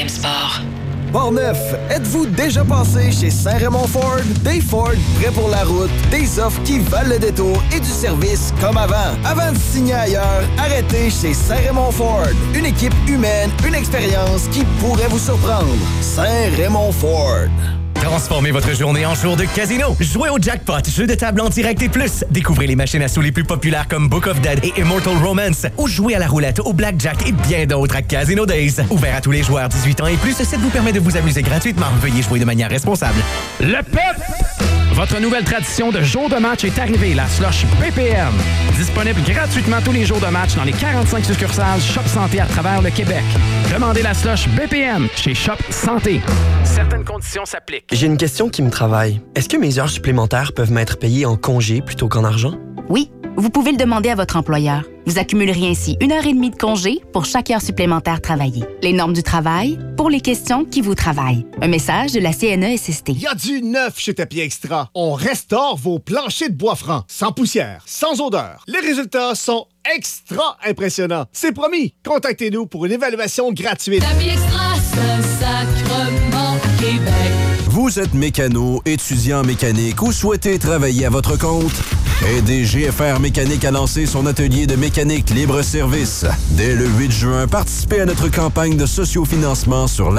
BPM Sport. Portneuf, êtes-vous déjà passé chez Saint-Raymond Ford? Des Ford prêts pour la route, des offres qui valent le détour et du service comme avant. Avant de signer ailleurs, arrêtez chez Saint-Raymond Ford. Une équipe humaine, une expérience qui pourrait vous surprendre. Saint-Raymond Ford. Transformez votre journée en jour de casino. Jouez au jackpot, jeu de table en direct et plus. Découvrez les machines à sous les plus populaires comme Book of Dead et Immortal Romance. Ou jouez à la roulette, au blackjack et bien d'autres à Casino Days. Ouvert à tous les joueurs 18 ans et plus, ça vous permet de vous amuser gratuitement. Veuillez jouer de manière responsable. Le PEP! Votre nouvelle tradition de jour de match est arrivée, la slush BPM. Disponible gratuitement tous les jours de match dans les 45 succursales Shop Santé à travers le Québec. Demandez la slush BPM chez Shop Santé. Certaines conditions s'appliquent. J'ai une question qui me travaille. Est-ce que mes heures supplémentaires peuvent m'être payées en congé plutôt qu'en argent? Oui, vous pouvez le demander à votre employeur. Vous accumuleriez ainsi 1h30 de congé pour chaque heure supplémentaire travaillée. Les normes du travail pour les questions qui vous travaillent. Un message de la CNESST. Il y a du neuf chez Tapis Extra. On restaure vos planchers de bois franc, sans poussière, sans odeur. Les résultats sont extra impressionnants. C'est promis. Contactez-nous pour une évaluation gratuite. Tapis Extra, Saint-Sacrement, Québec. Vous êtes mécano, étudiant en mécanique ou souhaitez travailler à votre compte? Aidez GFR Mécanique à lancer son atelier de mécanique libre-service. Dès le 8 juin, participez à notre campagne de sociofinancement sur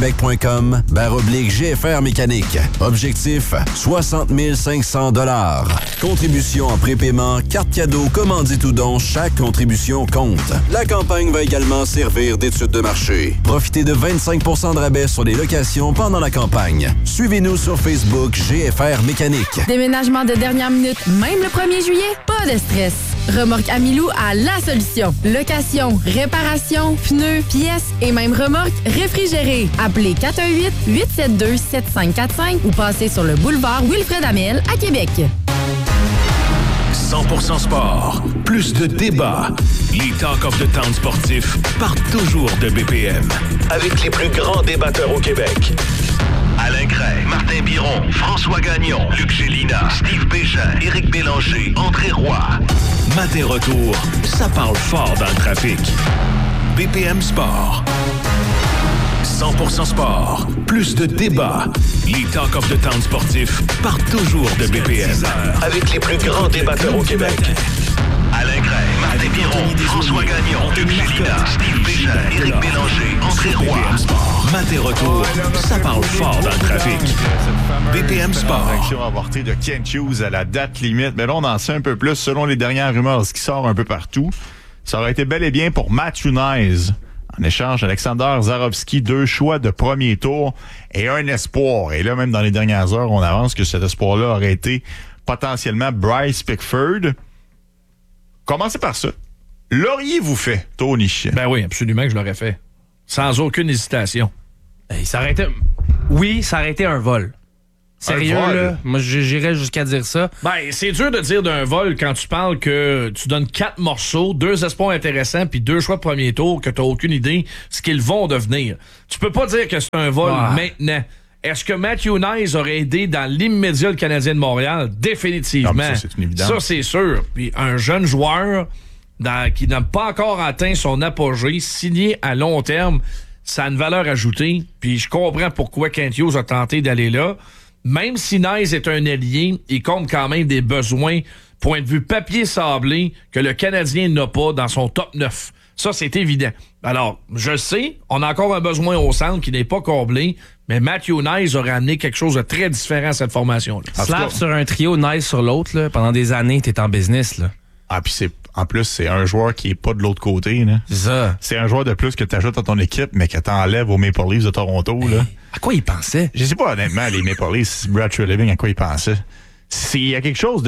laruchequebec.com/GFR Mécanique. Objectif, 60 500 $. Contribution en prépaiement, carte cadeau, commandite ou don, chaque contribution compte. La campagne va également servir d'étude de marché. Profitez de 25 % de rabais sur les locations pendant la campagne. Suivez-nous sur Facebook GFR Mécanique. Déménagement de dernière minute, même le 1er juillet, pas de stress. Remorque Amilou a la solution. Location, réparation, pneus, pièces et même remorque réfrigérée. Appelez 418-872-7545 ou passez sur le boulevard Wilfred Amel à Québec. 100% sport, plus de débats. Les Talk of the Town sportifs partent toujours de BPM. Avec les plus grands débatteurs au Québec. Alain Cray, Martin Biron, François Gagnon, Luc Gélina, Steve Bégin, Éric Bélanger, André Roy. Matin retour, ça parle fort dans le trafic. BPM Sport. 100% sport, plus de débats. Les Talk of the Town sportifs partent toujours de BPM. Avec les plus grands débatteurs au Québec. Alain Cray, Martin Biron, François Gagnon, Luc Gélina, Steve Bégin, Éric Bélanger, André Roy. Matin retour, ça parle fort dans le trafic. BPM Sport. Action avortée de Kent Hughes à la date limite. Mais là, on en sait un peu plus selon les dernières rumeurs, ce qui sort un peu partout. Ça aurait été bel et bien pour Matthew Knies. En échange, Alexander Zarovski, 2 choix de premier tour et un espoir. Et là, même dans les dernières heures, on avance que cet espoir-là aurait été potentiellement Bryce Pickford. Commencez par ça. L'auriez-vous fait, Tony? Ben oui, absolument que je l'aurais fait. Sans aucune hésitation. Ça aurait été... Oui, ça aurait été un vol. Sérieux, là? Moi, j'irais jusqu'à dire ça. Ben, c'est dur de dire d'un vol quand tu parles que tu donnes 4 morceaux, 2 espoirs intéressants, puis 2 choix de premier tour, que tu n'as aucune idée ce qu'ils vont devenir. Tu peux pas dire que c'est un vol maintenant. Est-ce que Matthew Knies aurait aidé dans l'immédiat le Canadien de Montréal? Définitivement. Non, ça, c'est une évidence. Ça, c'est sûr. Puis un jeune joueur qui n'a pas encore atteint son apogée, signé à long terme, ça a une valeur ajoutée. Puis je comprends pourquoi Kent Hughes a tenté d'aller là. Même si Knies est un allié, il compte quand même des besoins, point de vue papier sablé, que le Canadien n'a pas dans son top 9. Ça, c'est évident. Alors, je sais, on a encore un besoin au centre qui n'est pas comblé, mais Matthew Knies aurait amené quelque chose de très différent à cette formation-là. Slap sur un trio, Knies sur l'autre, là, pendant des années, t'es en business, là. Ah, puis en plus, c'est un joueur qui est pas de l'autre côté, là. C'est ça. C'est un joueur de plus que t'ajoutes à ton équipe, mais que t'enlèves aux Maple Leafs de Toronto, là. À quoi il pensait? Je sais pas, honnêtement, les Maple Leafs, Brad Treliving, à quoi il pensait. Il y a quelque chose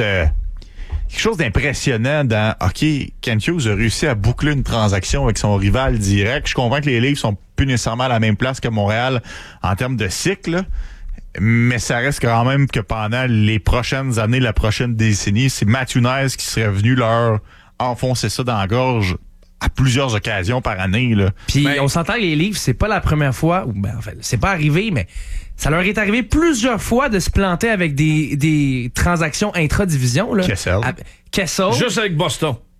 d'impressionnant dans, OK, Kent Hughes a réussi à boucler une transaction avec son rival direct. Je comprends que les Leafs sont plus nécessairement à la même place que Montréal en termes de cycle, là. Mais ça reste quand même que pendant les prochaines années, la prochaine décennie, c'est Matthew Knies qui serait venu leur enfoncer ça dans la gorge à plusieurs occasions par année, là. Puis on s'entend que les Leafs, c'est pas la première fois, ou ben en fait, c'est pas arrivé, mais ça leur est arrivé plusieurs fois de se planter avec des transactions intra-division, là. Kessel. Kessel. Juste avec Boston.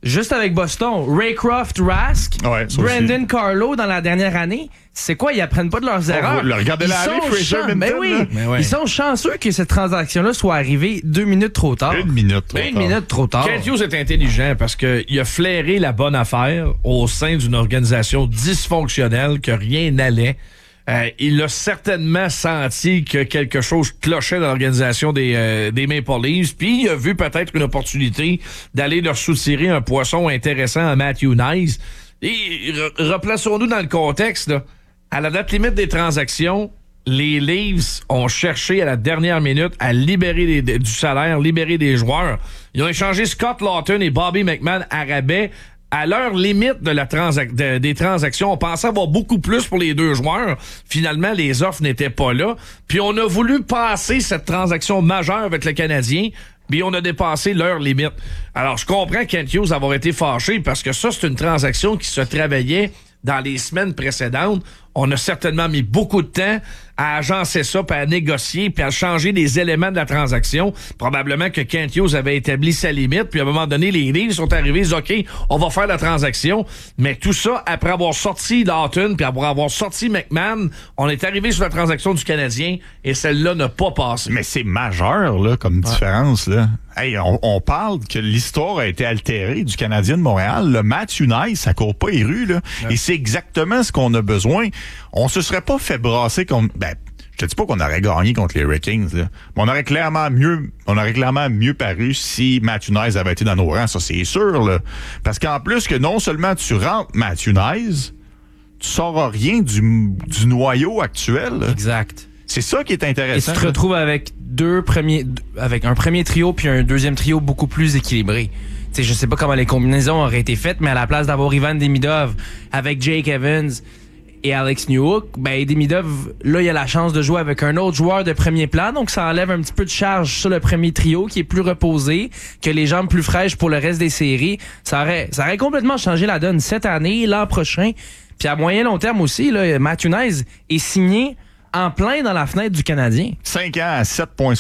Juste avec Boston, Raycroft, Rask, Brandon Carlo dans la dernière année, c'est quoi? Ils apprennent pas de leurs erreurs. Regardez-la aller, Fraser Minton. Ben oui. Ils sont chanceux que cette transaction-là soit arrivée 2 minutes trop tard. Une minute trop tard. Kent Hughes est intelligent parce qu'il a flairé la bonne affaire au sein d'une organisation dysfonctionnelle, que rien n'allait. Il a certainement senti que quelque chose clochait dans l'organisation des Maple Leafs, puis il a vu peut-être une opportunité d'aller leur soutirer un poisson intéressant à Matthew Knies. Et replaçons-nous dans le contexte, là. À la date limite des transactions, les Leafs ont cherché à la dernière minute à libérer du salaire, libérer des joueurs. Ils ont échangé Scott Laughton et Bobby McMann à rabais. À l'heure limite des transactions, on pensait avoir beaucoup plus pour les deux joueurs. Finalement, les offres n'étaient pas là. Puis on a voulu passer cette transaction majeure avec le Canadien, puis on a dépassé l'heure limite. Alors, je comprends Kent Hughes avoir été fâché parce que ça, c'est une transaction qui se travaillait dans les semaines précédentes. On a certainement mis beaucoup de temps à agencer ça, puis à négocier, puis à changer les éléments de la transaction. Probablement que Kent Hughes avait établi sa limite, puis à un moment donné, les Leafs sont arrivés, ils disent « OK, on va faire la transaction ». Mais tout ça, après avoir sorti Laughton, puis après avoir sorti McMann, on est arrivé sur la transaction du Canadien, et celle-là n'a pas passé. Mais c'est majeur, là, comme différence, là. Hey, on parle que l'histoire a été altérée du Canadien de Montréal. Le Matthew Knies, ça court pas les rues, là. Ouais. Et c'est exactement ce qu'on a besoin. On se serait pas fait brasser contre... je te dis pas qu'on aurait gagné contre les Hurricanes, là. Mais on aurait clairement mieux paru si Matthew Knies avait été dans nos rangs. Ça, c'est sûr, là. Parce qu'en plus que non seulement tu rentres Matthew Knies, tu sauras rien du noyau actuel, là. Exact. C'est ça qui est intéressant. Et tu te retrouves avec avec un premier trio puis un deuxième trio beaucoup plus équilibré. T'sais, je sais pas comment les combinaisons auraient été faites, mais à la place d'avoir Ivan Demidov avec Jake Evans et Alex Newhook, Demidov, là, il a la chance de jouer avec un autre joueur de premier plan, donc ça enlève un petit peu de charge sur le premier trio qui est plus reposé, que les jambes plus fraîches pour le reste des séries. Ça aurait complètement changé la donne cette année, l'an prochain. Puis à moyen long terme aussi, là, Matthew Knies est signé en plein dans la fenêtre du Canadien. 5 ans à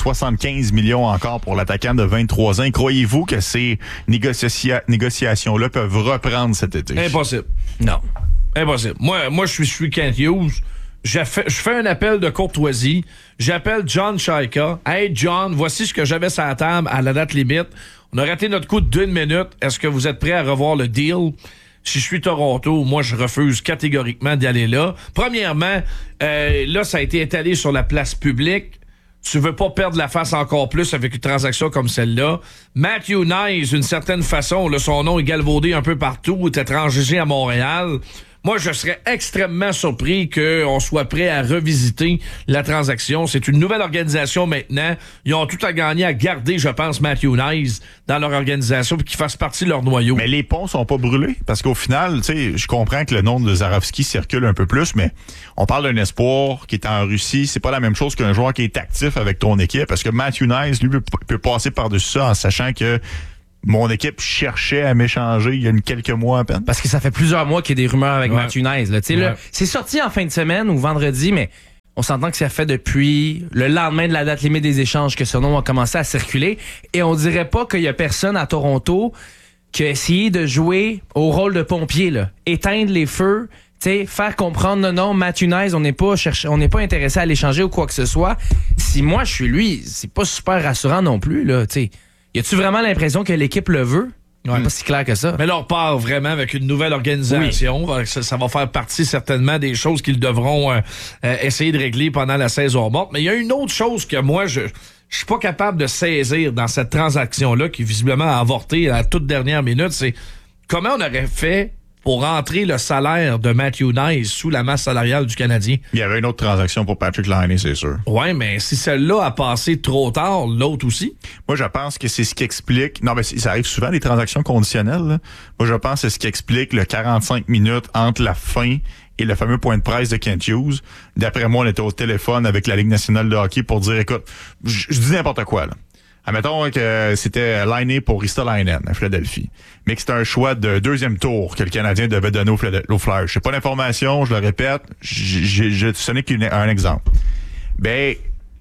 7,75 millions encore pour l'attaquant de 23 ans. Croyez-vous que ces négociations-là peuvent reprendre cet été? Impossible. Non. Impossible. Moi, je suis Kent Hughes. Je fais un appel de courtoisie. J'appelle John Chaika. Hey, John, voici ce que j'avais sur la table à la date limite. On a raté notre coup de 1 minute. Est-ce que vous êtes prêts à revoir le deal? Si je suis Toronto, moi, je refuse catégoriquement d'y aller là. Premièrement, là, ça a été étalé sur la place publique. Tu veux pas perdre la face encore plus avec une transaction comme celle-là. Matthew Knies, d'une certaine façon, là, son nom est galvaudé un peu partout, est étranger à Montréal. Moi, je serais extrêmement surpris qu'on soit prêt à revisiter la transaction. C'est une nouvelle organisation maintenant. Ils ont tout à gagner à garder, je pense, Matthew Knies dans leur organisation pour qu'il fasse partie de leur noyau. Mais les ponts sont pas brûlés parce qu'au final, tu sais, je comprends que le nom de Zarovski circule un peu plus, mais on parle d'un espoir qui est en Russie. C'est pas la même chose qu'un joueur qui est actif avec ton équipe parce que Matthew Knies, lui, peut passer par-dessus ça en sachant que mon équipe cherchait à m'échanger il y a quelques mois à peine. Parce que ça fait plusieurs mois qu'il y a des rumeurs avec Matthew Knies. Là, c'est sorti en fin de semaine ou vendredi, mais on s'entend que ça fait depuis le lendemain de la date limite des échanges que ce nom a commencé à circuler. Et on dirait pas qu'il y a personne à Toronto qui a essayé de jouer au rôle de pompier, là. Éteindre les feux, faire comprendre non, Matthew Knies, on n'est pas intéressé à l'échanger ou quoi que ce soit. Si moi je suis lui, c'est pas super rassurant non plus, là, t'sais. Y a-tu vraiment l'impression que l'équipe le veut? Ouais. Pas si clair que ça. Mais là, on part vraiment avec une nouvelle organisation. Oui. Ça va faire partie certainement des choses qu'ils devront essayer de régler pendant la saison morte. Mais il y a une autre chose que moi, je suis pas capable de saisir dans cette transaction-là qui visiblement a avorté à la toute dernière minute. C'est comment on aurait fait pour rentrer le salaire de Matthew Knies sous la masse salariale du Canadien. Il y avait une autre transaction pour Patrick Laine, c'est sûr. Ouais, mais si celle-là a passé trop tard, l'autre aussi. Moi, je pense que c'est ce qui explique... Non, mais ça arrive souvent, des transactions conditionnelles, là. Moi, je pense que c'est ce qui explique le 45 minutes entre la fin et le fameux point de presse de Kent Hughes. D'après moi, on était au téléphone avec la Ligue nationale de hockey pour dire, écoute, je dis n'importe quoi, là. Admettons que c'était Laine pour Ristolainen à Philadelphie, mais que c'était un choix de deuxième tour que le Canadien devait donner au Flyers. Je sais pas l'information, je le répète, ce n'est qu'un exemple. Ben,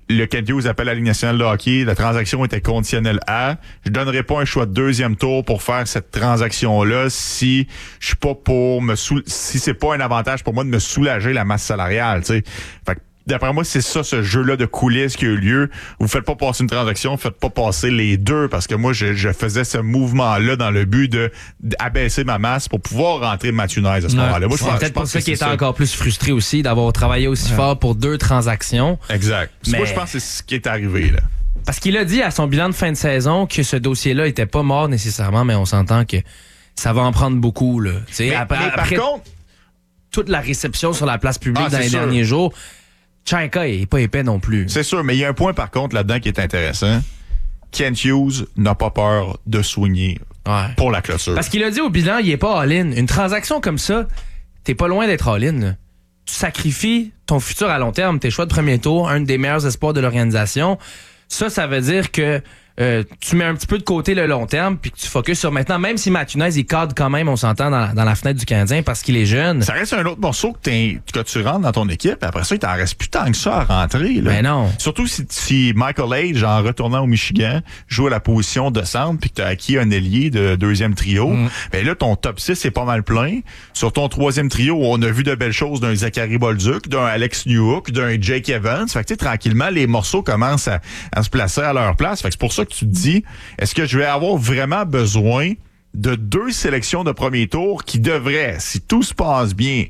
le Kent Hughes appelle la Ligue nationale de hockey, la transaction était conditionnelle à. Je donnerai pas un choix de deuxième tour pour faire cette transaction-là si je suis pas pour si c'est pas un avantage pour moi de me soulager la masse salariale, tu sais. Fait que d'après moi, c'est ça, ce jeu-là de coulisses qui a eu lieu. Vous faites pas passer une transaction, vous faites pas passer les deux, parce que moi, je faisais ce mouvement-là dans le but d'abaisser ma masse pour pouvoir rentrer Matthew Knies à ce moment-là. Moi, c'est peut-être pour ça qu'il était encore plus frustré aussi d'avoir travaillé aussi fort pour 2 transactions. Exact. Mais moi, je pense que c'est ce qui est arrivé, là. Parce qu'il a dit à son bilan de fin de saison que ce dossier-là était pas mort nécessairement, mais on s'entend que ça va en prendre beaucoup, là. Mais par contre, toute la réception sur la place publique dans les derniers jours, Chaika est pas épais non plus. C'est sûr, mais il y a un point par contre là-dedans qui est intéressant. Kent Hughes n'a pas peur de soigner pour la clôture. Parce qu'il a dit au bilan, il est pas all-in. Une transaction comme ça, t'es pas loin d'être all-in. Là. Tu sacrifies ton futur à long terme, tes choix de premier tour, un des meilleurs espoirs de l'organisation. Ça veut dire que tu mets un petit peu de côté le long terme puis que tu focuses sur maintenant, même si Matthew Knies, il cadre quand même, on s'entend, dans la fenêtre du Canadien parce qu'il est jeune. Ça reste un autre morceau que tu rentres dans ton équipe. Après ça, il t'en reste plus tant que ça à rentrer. Là. Mais non. Surtout si Michael Age, en retournant au Michigan, joue à la position de centre puis que tu as acquis un ailier de deuxième trio, ben là, ton top 6 est pas mal plein. Sur ton troisième trio, on a vu de belles choses d'un Zachary Bolduc, d'un Alex Newhook, d'un Jake Evans. Fait que tu sais, tranquillement, les morceaux commencent à se placer à leur place. Fait que c'est pour ça que tu te dis, est-ce que je vais avoir vraiment besoin de 2 sélections de premier tour qui devraient, si tout se passe bien,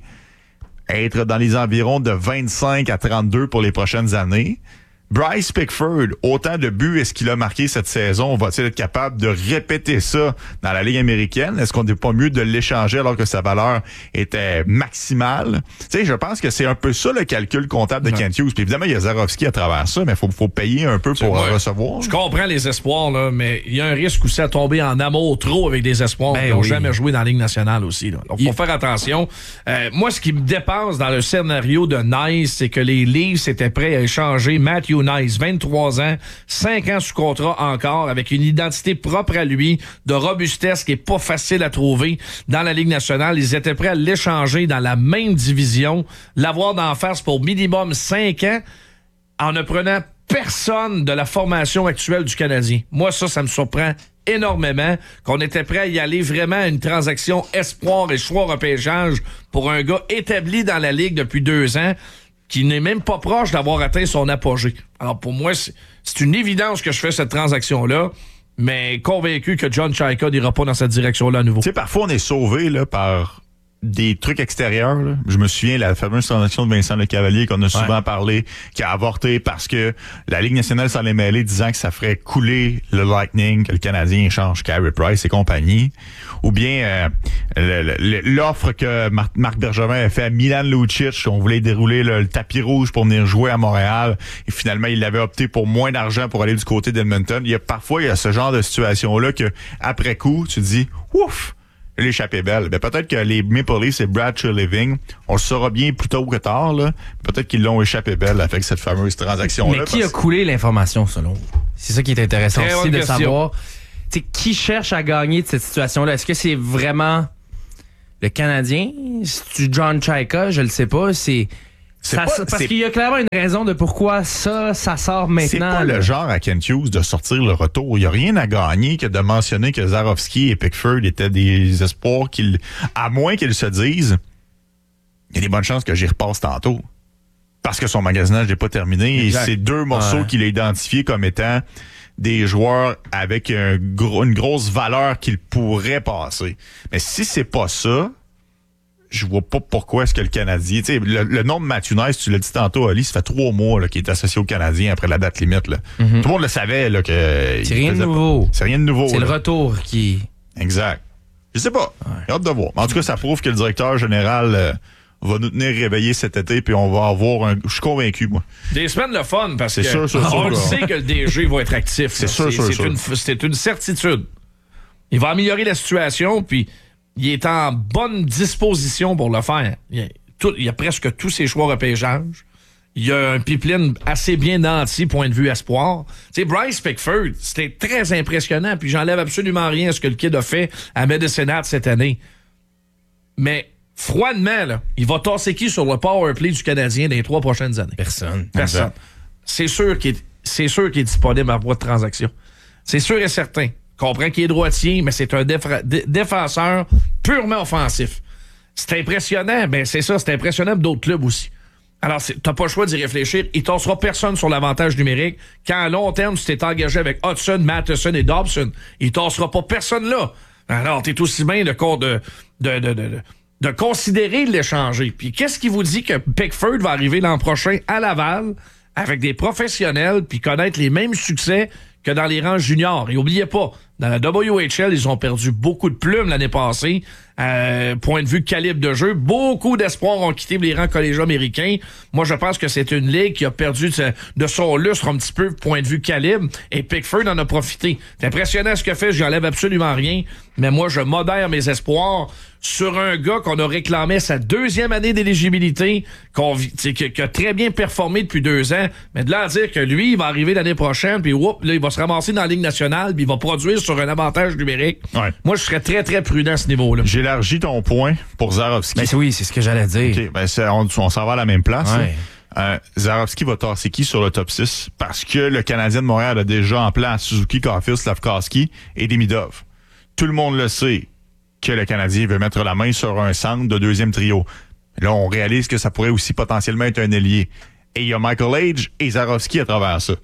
être dans les environs de 25 à 32 pour les prochaines années? Bryce Pickford, autant de buts est-ce qu'il a marqué cette saison? Va-t-il être capable de répéter ça dans la Ligue américaine? Est-ce qu'on n'est pas mieux de l'échanger alors que sa valeur était maximale? Tu sais, je pense que c'est un peu ça le calcul comptable de Kent Hughes. Puis évidemment, il y a Zarovski à travers ça, mais faut payer un peu pour recevoir. Je comprends les espoirs, là, mais il y a un risque aussi à tomber en amour trop avec des espoirs qui n'ont jamais joué dans la Ligue nationale aussi. Là. Donc, faut faire attention. Moi, ce qui me dépasse dans le scénario de Nice, c'est que les Leafs étaient prêts à échanger Matthew Knies, 23 ans, 5 ans sous contrat encore, avec une identité propre à lui, de robustesse qui est pas facile à trouver dans la Ligue nationale. Ils étaient prêts à l'échanger dans la même division, l'avoir d'en face pour minimum 5 ans, en ne prenant personne de la formation actuelle du Canadien. Moi, ça me surprend énormément qu'on était prêt à y aller vraiment à une transaction espoir et choix repêchage pour un gars établi dans la Ligue depuis 2 ans, qui n'est même pas proche d'avoir atteint son apogée. Alors, pour moi, c'est une évidence que je fais cette transaction-là, mais convaincu que John Chaika n'ira pas dans cette direction-là à nouveau. Tu sais, parfois, on est sauvé là, par des trucs extérieurs. Là. Je me souviens de la fameuse transaction de Vincent Lecavalier qu'on a souvent parlé, qui a avorté parce que la Ligue nationale s'en est mêlée disant que ça ferait couler le Lightning, que le Canadien échange Carey Price et compagnie. Ou bien l'offre que Marc Bergevin a fait à Milan Lucic, on voulait dérouler le tapis rouge pour venir jouer à Montréal, et finalement il avait opté pour moins d'argent pour aller du côté d'Edmonton. Il y a ce genre de situation-là que après coup, tu te dis ouf, l'échappée belle. Ben, peut-être que les Maple Leafs et Brad Treliving, on le saura bien plus tôt que tard, là. Peut-être qu'ils l'ont échappé belle avec cette fameuse transaction-là. Mais qui a coulé l'information selon vous? C'est ça qui est intéressant aussi de savoir. T'sais, qui cherche à gagner de cette situation-là? Est-ce que c'est vraiment le Canadien? C'est-tu John Chaika? Je le sais pas. Parce qu'il y a clairement une raison de pourquoi ça sort maintenant. C'est pas le genre à Kent Hughes de sortir le retour. Il n'y a rien à gagner que de mentionner que Zarovski et Pickford étaient des espoirs à moins qu'ils se disent, il y a des bonnes chances que j'y repasse tantôt. Parce que son magasinage n'est pas terminé. Exact. Et c'est 2 morceaux qu'il a identifiés comme étant des joueurs avec une grosse valeur qu'il pourrait passer. Mais si c'est pas ça, je vois pas pourquoi est-ce que le Canadien... Tu sais, le nom de Matthew Knies, tu l'as dit tantôt, Ali, ça fait 3 mois qu'il est associé au Canadien après la date limite. Là. Tout le monde le savait. Là, que c'est rien de nouveau. C'est rien de nouveau. C'est le retour qui... Exact. Je sais pas. J'ai hâte de voir. En tout cas, ça prouve que le directeur général... va nous tenir réveillés cet été, puis on va avoir je suis convaincu, moi. Des semaines le fun, parce que sûr, on le sait que le DG va être actif. C'est sûr. C'est une certitude. Il va améliorer la situation, puis il est en bonne disposition pour le faire. Il y a presque tous ses choix repêchage. Il y a un pipeline assez bien nanti, point de vue espoir. Tu sais, Bryce Pickford, c'était très impressionnant, puis j'enlève absolument rien à ce que le kid a fait à Medicine Hat cette année. Mais froidement, là, il va tasser qui sur le power play du Canadien dans les 3 prochaines années? Personne. c'est sûr qu'il est disponible à voie de transaction. C'est sûr et certain. Comprends qu'il est droitier, mais c'est un défenseur purement offensif. C'est impressionnant, ben c'est ça, c'est impressionnant pour d'autres clubs aussi. Alors, t'as pas le choix d'y réfléchir. Il tassera personne sur l'avantage numérique. Quand à long terme, tu t'es engagé avec Hudson, Matheson et Dobson, il tassera pas personne là. Alors, t'es aussi bien de considérer de l'échanger. Puis qu'est-ce qui vous dit que Pickford va arriver l'an prochain à Laval avec des professionnels puis connaître les mêmes succès que dans les rangs juniors? Et oubliez pas, dans la WHL, ils ont perdu beaucoup de plumes l'année passée. Point de vue calibre de jeu, beaucoup d'espoirs ont quitté les rangs collégiaux américains. Moi, je pense que c'est une ligue qui a perdu de son lustre un petit peu, point de vue calibre, et Pickford en a profité. C'est impressionnant ce qu'il fait, j'y enlève absolument rien, mais moi, je modère mes espoirs sur un gars qu'on a réclamé sa 2e année d'éligibilité, qui a très bien performé depuis 2 ans, mais de là à dire que lui, il va arriver l'année prochaine, puis là, il va se ramasser dans la Ligue nationale, puis il va produire sur un avantage numérique. Ouais. Moi, je serais très, très prudent à ce niveau-là. J'élargis ton point pour Zarovski. Ben oui, c'est ce que j'allais dire. Okay, ben on s'en va à la même place. Ouais. Zarovski va tasser qui sur le top 6? Parce que le Canadien de Montréal a déjà en plan Suzuki, Caulfield, Slafkovsky et Demidov. Tout le monde le sait que le Canadien veut mettre la main sur un centre de 2e trio. Là, on réalise que ça pourrait aussi potentiellement être un ailier. Et il y a Michael Age et Zarovski à travers ça.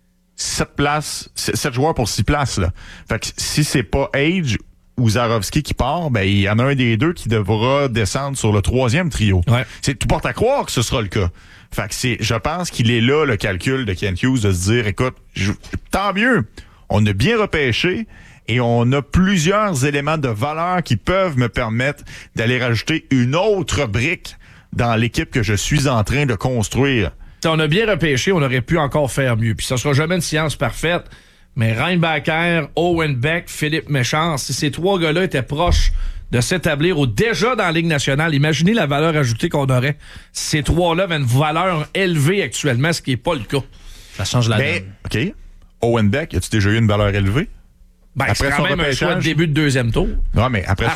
7 joueurs pour 6 places, là. Fait que si c'est pas Age ou Zarovski qui part, ben il y en a un des deux qui devra descendre sur le 3e trio. Ouais. C'est tout porte à croire que ce sera le cas. Fait que je pense qu'il est là le calcul de Kent Hughes de se dire, écoute, tant mieux, on a bien repêché et on a plusieurs éléments de valeur qui peuvent me permettre d'aller rajouter une autre brique dans l'équipe que je suis en train de construire. T'sais, on a bien repêché, on aurait pu encore faire mieux. Puis ça sera jamais une science parfaite. Mais Reinbacher, Owen Beck, Philippe Méchant, si ces 3 gars-là étaient proches de s'établir déjà dans la Ligue nationale, imaginez la valeur ajoutée qu'on aurait. Ces 3-là avaient une valeur élevée actuellement, ce qui n'est pas le cas. Ça change la donne. OK. Owen Beck, as-tu déjà eu une valeur élevée? Ben, après c'est quand même un choix de début de 2e tour. Non, mais après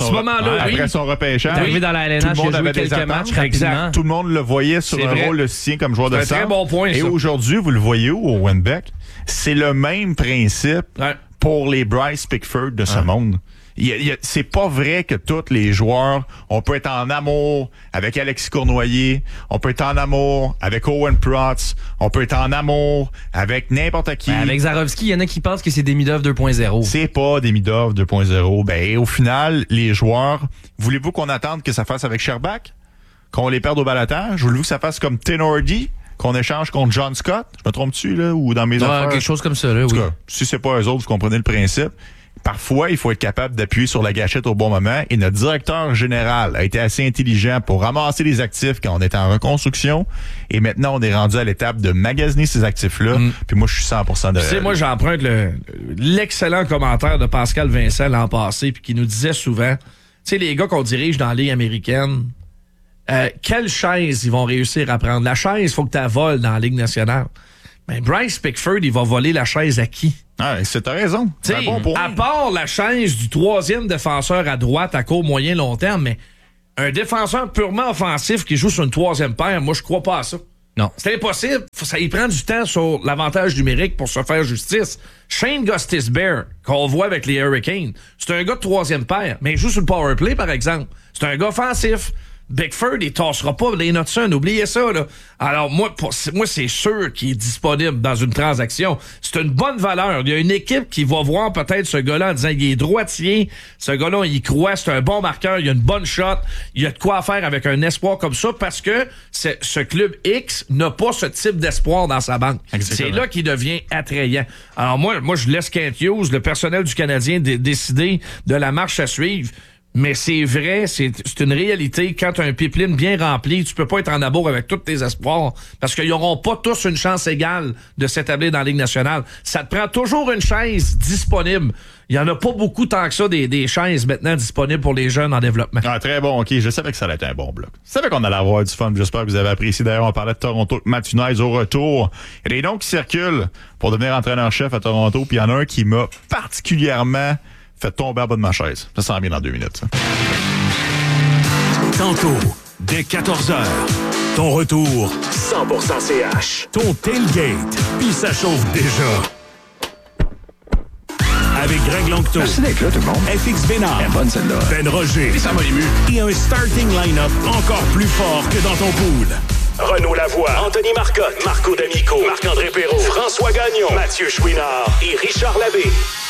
son repêchage, arrivé dans la LNH, tout le monde avait quelques matchs rapidement. Exact. Tout le monde le voyait sur un rôle de sien comme joueur de centre. C'est un très bon point, et ça. Aujourd'hui, vous le voyez où, Owen Beck? C'est le même principe pour les Bryce Pickford de ce monde. C'est pas vrai que tous les joueurs, on peut être en amour avec Alexis Cournoyer, on peut être en amour avec Owen Protz, on peut être en amour avec n'importe qui. Ben avec Zarovski, il y en a qui pensent que c'est Demidov 2.0. C'est pas Demidov 2.0. Ben, au final, les joueurs, voulez-vous qu'on attende que ça fasse avec Sherbak? Qu'on les perde au balotage? Voulez-vous que ça fasse comme Tenordi? Qu'on échange contre John Scott? Je me trompe-tu, là? Ou dans mes affaires? Quelque chose comme ça, là, oui. En tout cas, si c'est pas eux autres, vous comprenez le principe. Parfois, il faut être capable d'appuyer sur la gâchette au bon moment et notre directeur général a été assez intelligent pour ramasser les actifs quand on était en reconstruction et maintenant, on est rendu à l'étape de magasiner ces actifs-là puis moi, je suis 100% de... Tu sais, moi, j'emprunte l'excellent commentaire de Pascal Vincent l'an passé puis qui nous disait souvent, tu sais, les gars qu'on dirige dans la Ligue américaine, quelle chaise ils vont réussir à prendre? La chaise, il faut que tu la voles dans la Ligue nationale. Mais Bryce Pickford, il va voler la chaise à qui? Ah, t'as raison. C'est un bon point. À part la chaise du 3e défenseur à droite à court, moyen, long terme, mais un défenseur purement offensif qui joue sur une 3e paire, moi, je crois pas à ça. Non. C'est impossible. Ça y prend du temps sur l'avantage numérique pour se faire justice. Shane Gostisbehere, qu'on voit avec les Hurricanes, c'est un gars de 3e paire, mais il joue sur le power play, par exemple. C'est un gars offensif. Bickford, il tassera pas les Hudson, oubliez ça, là. Alors, moi, c'est sûr qu'il est disponible dans une transaction. C'est une bonne valeur. Il y a une équipe qui va voir peut-être ce gars-là en disant qu'il est droitier. Ce gars-là, il croit, c'est un bon marqueur, il a une bonne shot. Il y a de quoi faire avec un espoir comme ça parce que ce club X n'a pas ce type d'espoir dans sa banque. Exactement. C'est là qu'il devient attrayant. Alors, moi, je laisse Kent Hughes, le personnel du Canadien, décider de la marche à suivre. Mais c'est vrai, c'est une réalité. Quand tu as un pipeline bien rempli, tu peux pas être en amour avec tous tes espoirs parce qu'ils n'auront pas tous une chance égale de s'établir dans la Ligue nationale. Ça te prend toujours une chaise disponible. Il y en a pas beaucoup tant que ça des chaises maintenant disponibles pour les jeunes en développement. Ah, très bon, OK. Je savais que ça allait être un bon bloc. Je savais qu'on allait avoir du fun. J'espère que vous avez apprécié. D'ailleurs, on parlait de Toronto, Matthew Knies au retour. Il y a des noms qui circulent pour devenir entraîneur-chef à Toronto. Puis il y en a un qui m'a particulièrement fait tomber en bas de ma chaise. Ça s'en vient dans 2 minutes, ça. Tantôt, dès 14h, ton retour 100% CH. Ton tailgate, puis ça chauffe déjà. Avec Greg Longto. Merci d'être là, tout le monde. FX Bénard. Bonne celle-là. Ben Roger. Et ça m'a ému. Et un starting line-up encore plus fort que dans ton pool. Renaud Lavoie, Anthony Marcotte, Marco D'Amico, Marc-André Perrault, François Gagnon, Mathieu Chouinard et Richard Labbé.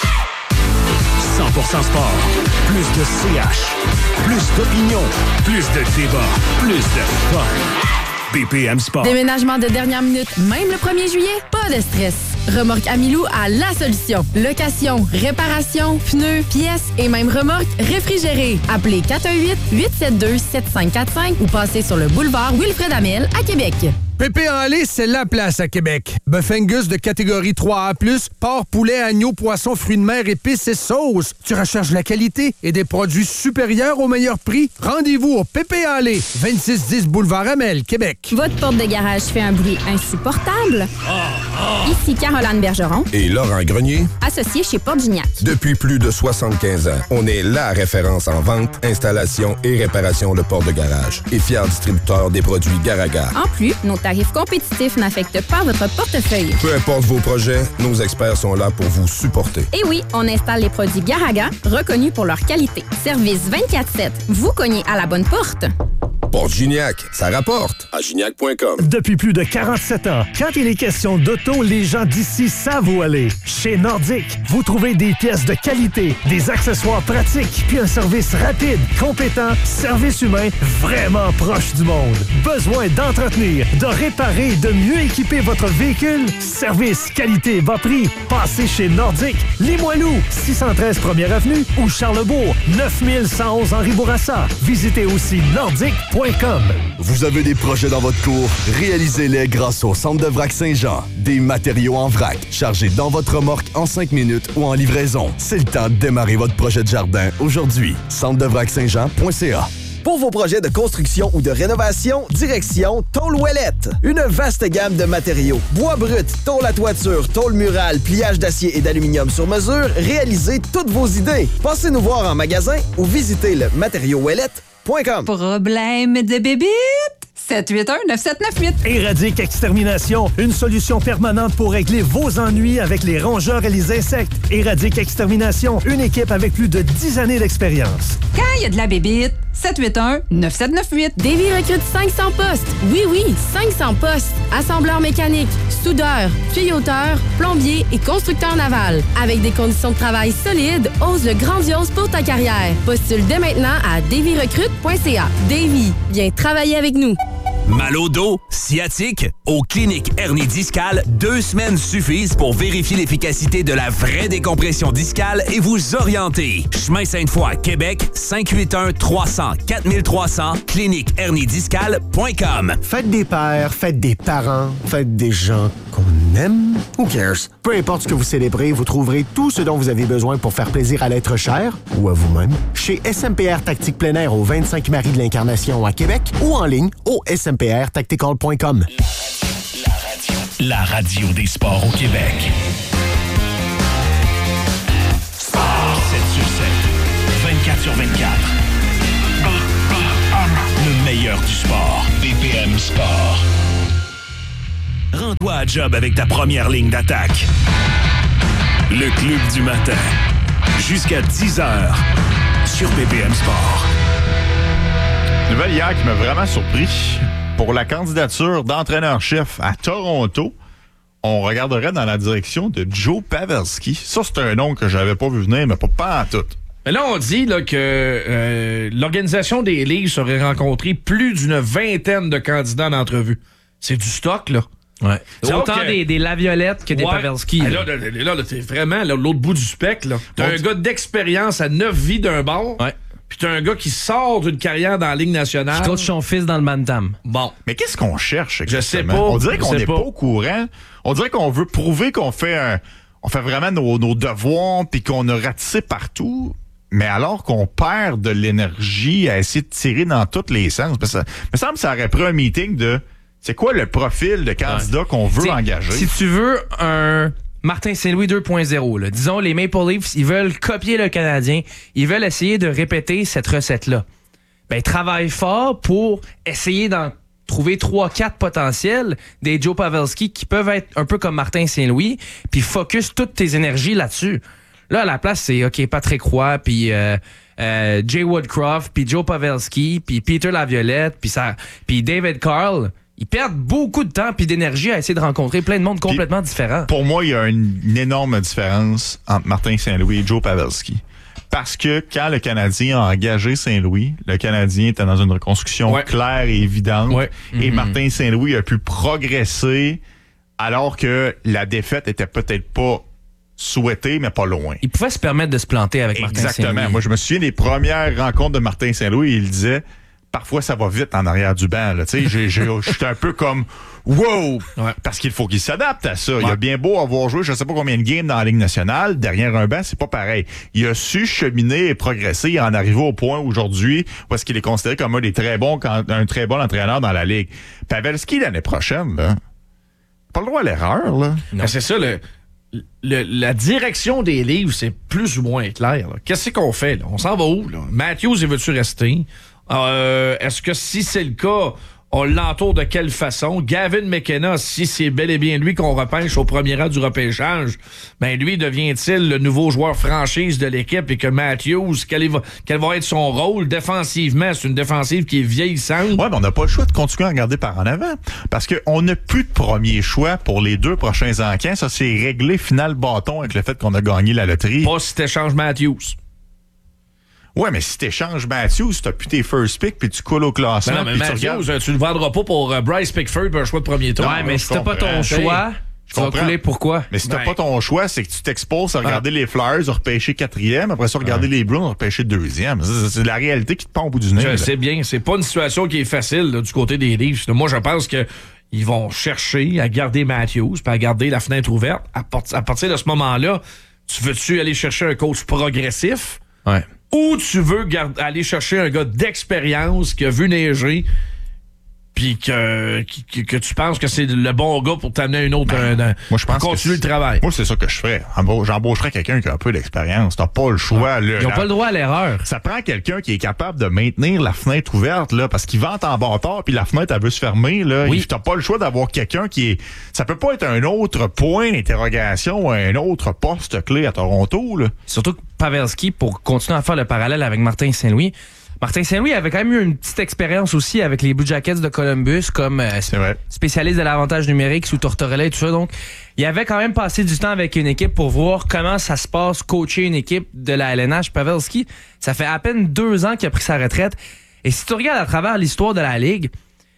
100% sport. Plus de CH. Plus d'opinion. Plus de débat. Plus de fun. BPM Sport. Déménagement de dernière minute, même le 1er juillet? Pas de stress. Remorque Amilou a la solution. Location, réparation, pneus, pièces et même remorque réfrigérée. Appelez 418-872-7545 ou passez sur le boulevard Wilfred Amel à Québec. Pépé en lait, c'est la place à Québec. Bœuf Angus de catégorie 3A+, porc, poulet, agneau, poisson, fruits de mer, épices et sauces. Tu recherches la qualité et des produits supérieurs au meilleur prix? Rendez-vous au Pépé en lait, 2610 boulevard Amel, Québec. Votre porte de garage fait un bruit insupportable? Ici Caroline Bergeron. Et Laurent Grenier. Associé chez Porte Gignac. Depuis plus de 75 ans, on est la référence en vente, installation et réparation de portes de garage. Et fier distributeur des produits Garaga. En plus, nos tarifs compétitifs n'affectent pas votre portefeuille. Peu importe vos projets, nos experts sont là pour vous supporter. Et oui, on installe les produits Garaga, reconnus pour leur qualité. Service 24/7. Vous cognez à la bonne porte. Porte Gignac, ça rapporte. À gignac.com. Depuis plus de 47 ans, quand il est question d'auto, les gens d'ici savent où aller. Chez Nordic, vous trouvez des pièces de qualité, des accessoires pratiques, puis un service rapide, compétent, service humain vraiment proche du monde. Besoin d'entretenir, de réparer et de mieux équiper votre véhicule? Service, qualité, bas prix. Passez chez Nordic, Limoilou, 613 1er Avenue ou Charlebourg, 9111 Henri Bourassa. Visitez aussi nordic.com. Vous avez des projets dans votre cour? Réalisez-les grâce au Centre de vrac Saint-Jean. Des matériaux en vrac, chargés dans votre remorque en 5 minutes ou en livraison. C'est le temps de démarrer votre projet de jardin aujourd'hui. centrevrac-saint-jean.ca. Pour vos projets de construction ou de rénovation, direction Tôle Ouellette. Une vaste gamme de matériaux. Bois brut, tôle à toiture, tôle murale, pliage d'acier et d'aluminium sur mesure. Réalisez toutes vos idées. Passez nous voir en magasin ou visitez le matériauxouellette.com. Problème de bébite? 781-9798. Éradique Extermination, une solution permanente pour régler vos ennuis avec les rongeurs et les insectes. Éradique Extermination, une équipe avec plus de 10 années d'expérience. Quand il y a de la bébite, 781-9798. Davy recrute 500 postes. Oui, 500 postes. Assembleur mécanique, soudeur, tuyauteur, plombier et constructeur naval. Avec des conditions de travail solides, ose le grandiose pour ta carrière. Postule dès maintenant à davyrecrute.ca. Davy, viens travailler avec nous. Mal au dos, sciatique? Aux cliniques hernie discale, 2 semaines suffisent pour vérifier l'efficacité de la vraie décompression discale et vous orienter. Chemin Sainte-Foy, Québec, 581-300-4300, cliniqueherniediscale.com. Faites des pères, faites des parents, faites des gens qu'on aime. Who cares? Peu importe ce que vous célébrez, vous trouverez tout ce dont vous avez besoin pour faire plaisir à l'être cher ou à vous-même chez SMPR Tactique Plein Air au 25 Marie de l'Incarnation à Québec ou en ligne au smprtactical.com. La radio des sports au Québec. Sport 7 sur 7, 24 sur 24. Le meilleur du sport. BPM Sport. Rends-toi à job avec ta première ligne d'attaque. Le club du matin. Jusqu'à 10h sur BPM Sport. Nouvelle hier qui m'a vraiment surpris. Pour la candidature d'entraîneur-chef à Toronto, on regarderait dans la direction de Joe Pavelski. Ça, c'est un nom que j'avais pas vu venir, mais pas en tout. Mais là, on dit là, que l'organisation des ligues aurait rencontré plus d'une vingtaine de candidats d'entrevue. C'est du stock, là. Ouais. C'est Donc, autant des Laviolettes que des Pavelski. Là, t'es vraiment là, l'autre bout du spectre. Là. T'as un gars d'expérience à 9 vies d'un bord. Ouais. Puis t'as un gars qui sort d'une carrière dans la Ligue nationale. Qui coach son fils dans le Bantam. Bon. Mais qu'est-ce qu'on cherche exactement? Je sais pas. On dirait qu'on n'est pas au courant. On dirait qu'on veut prouver qu'on fait vraiment nos devoirs puis qu'on a ratissé partout. Mais alors qu'on perd de l'énergie à essayer de tirer dans tous les sens. Parce que il me semble que ça aurait pris un meeting de c'est quoi le profil de candidat qu'on veut engager. Si tu veux un Martin Saint-Louis 2.0, là. Disons, les Maple Leafs, ils veulent copier le Canadien. Ils veulent essayer de répéter cette recette-là. Ben, travaille fort pour essayer d'en trouver 3-4 potentiels, des Joe Pavelski qui peuvent être un peu comme Martin Saint-Louis, puis focus toutes tes énergies là-dessus. Là, à la place, c'est OK, Patrick Roy, puis Jay Woodcroft, puis Joe Pavelski, puis Peter Laviolette, puis David Carl. Ils perdent beaucoup de temps puis d'énergie à essayer de rencontrer plein de monde complètement différent. Pour moi, il y a une énorme différence entre Martin Saint-Louis et Joe Pavelski. Parce que quand le Canadien a engagé Saint-Louis, le Canadien était dans une reconstruction claire et évidente. Ouais. Et Martin Saint-Louis a pu progresser alors que la défaite était peut-être pas souhaitée, mais pas loin. Il pouvait se permettre de se planter avec Martin Saint-Louis. Exactement. Moi, je me souviens des premières rencontres de Martin Saint-Louis, il disait... Parfois, ça va vite en arrière du banc. J'étais un peu comme « wow! » Parce qu'il faut qu'il s'adapte à ça. Ouais. Il a bien beau avoir joué je ne sais pas combien de games dans la Ligue nationale. Derrière un banc, c'est pas pareil. Il a su cheminer et progresser et en arriver au point aujourd'hui où est-ce qu'il est considéré comme un très bon entraîneur dans la Ligue. Pavelski, l'année prochaine, là, pas le droit à l'erreur. Là. Ben, c'est ça, la direction des livres, c'est plus ou moins clair. Là. Qu'est-ce qu'on fait? Là? On s'en va où? Là? Matthews, il veut-tu rester? Est-ce que si c'est le cas, on l'entoure de quelle façon? Gavin McKenna, si c'est bel et bien lui qu'on repêche au premier rang du repêchage, ben lui devient-il le nouveau joueur franchise de l'équipe et que Matthews, quel va être son rôle défensivement? C'est une défensive qui est vieillissante. Ouais, mais on n'a pas le choix de continuer à regarder par en avant parce qu'on n'a plus de premier choix pour les 2 prochains encans. Ça, c'est réglé final bâton avec le fait qu'on a gagné la loterie. Pas si t'échanges Matthews. Ouais, mais si t'échanges Matthews, t'as plus tes first pick puis tu coules au classement. Non, mais Matthews, tu le vendras pas pour Bryce Pickford pour un choix de premier tour. Ouais, mais si t'as pas ton choix, tu vas couler pourquoi? Mais si t'as pas ton choix, c'est que tu t'exposes à regarder les Flyers, à repêcher 4e, après ça, regarder les Bruins, à repêcher 2e. C'est la réalité qui te pend au bout du nez. Je sais bien, c'est pas une situation qui est facile là, du côté des Leafs. Moi, je pense que ils vont chercher à garder Matthews puis à garder la fenêtre ouverte. À partir de ce moment-là, tu veux-tu aller chercher un coach progressif? Ouais. Ou tu veux aller chercher un gars d'expérience qui a vu neiger puis que tu penses que c'est le bon gars pour t'amener une autre moi, je pense continuer le travail. Moi, c'est ça que je ferais. J'embaucherais quelqu'un qui a un peu d'expérience. T'as pas le choix. Ils n'ont pas le droit à l'erreur. Ça prend quelqu'un qui est capable de maintenir la fenêtre ouverte là, parce qu'il vente en bâtard puis la fenêtre, elle veut se fermer. Là. Oui. T'as pas le choix d'avoir quelqu'un qui est... Ça peut pas être un autre point d'interrogation ou un autre poste clé à Toronto. Là. Surtout que Pavelski, pour continuer à faire le parallèle avec Martin Saint-Louis, Martin Saint-Louis avait quand même eu une petite expérience aussi avec les Blue Jackets de Columbus comme spécialiste de l'avantage numérique sous Tortorella et tout ça. Donc, il avait quand même passé du temps avec une équipe pour voir comment ça se passe coacher une équipe de la LNH. Pavelski, ça fait à peine 2 ans qu'il a pris sa retraite. Et si tu regardes à travers l'histoire de la Ligue,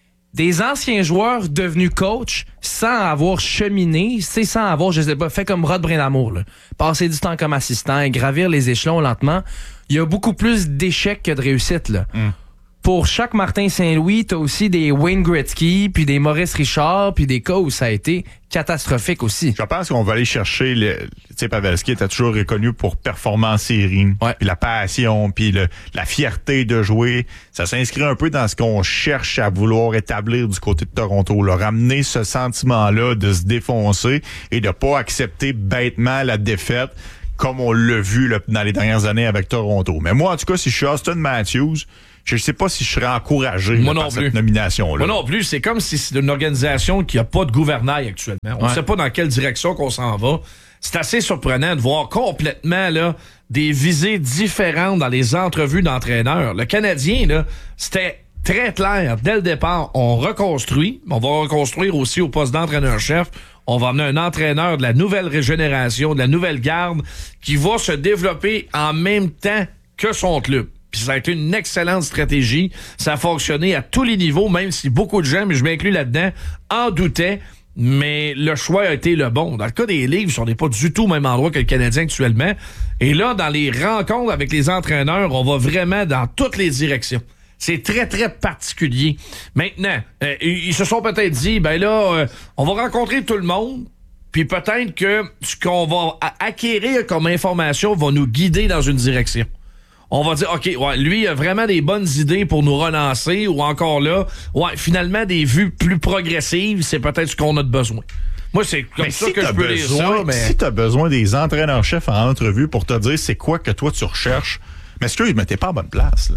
des anciens joueurs devenus coach sans avoir cheminé, sans avoir, je sais pas, fait comme Rod Brindamour, là, passer du temps comme assistant et gravir les échelons lentement, il y a beaucoup plus d'échecs que de réussites. Là. Pour chaque Martin Saint-Louis, t'as aussi des Wayne Gretzky, puis des Maurice Richard, puis des cas où ça a été catastrophique aussi. Je pense qu'on va aller chercher... Tu sais, Pavelski était toujours reconnu pour performance en série, puis la passion, puis la fierté de jouer. Ça s'inscrit un peu dans ce qu'on cherche à vouloir établir du côté de Toronto. Là. Ramener ce sentiment-là de se défoncer et de pas accepter bêtement la défaite comme on l'a vu là, dans les dernières années avec Toronto. Mais moi, en tout cas, si je suis Austin Matthews... Je ne sais pas si je serais encouragé par cette nomination-là. Moi non plus. C'est comme si c'est une organisation qui n'a pas de gouvernail actuellement. On ne sait pas dans quelle direction qu'on s'en va. C'est assez surprenant de voir complètement là, des visées différentes dans les entrevues d'entraîneurs. Le Canadien, là, c'était très clair. Dès le départ, on reconstruit. On va reconstruire aussi au poste d'entraîneur-chef. On va amener un entraîneur de la nouvelle régénération, de la nouvelle garde, qui va se développer en même temps que son club. Puis ça a été une excellente stratégie. Ça a fonctionné à tous les niveaux, même si beaucoup de gens, mais je m'inclus là-dedans, en doutaient. Mais le choix a été le bon. Dans le cas des Leafs, on n'est pas du tout au même endroit que le Canadien actuellement. Et là, dans les rencontres avec les entraîneurs, on va vraiment dans toutes les directions. C'est très, très particulier. Maintenant, ils se sont peut-être dit, ben là, on va rencontrer tout le monde. Puis peut-être que ce qu'on va acquérir comme information va nous guider dans une direction. On va dire, OK, lui a vraiment des bonnes idées pour nous relancer, ou encore là, finalement, des vues plus progressives, c'est peut-être ce qu'on a de besoin. Moi, c'est comme ça que je peux lire ça. Mais... Si tu as besoin des entraîneurs-chefs en entrevue pour te dire c'est quoi que toi tu recherches, mais excuse, mais t'es pas à bonne place, là.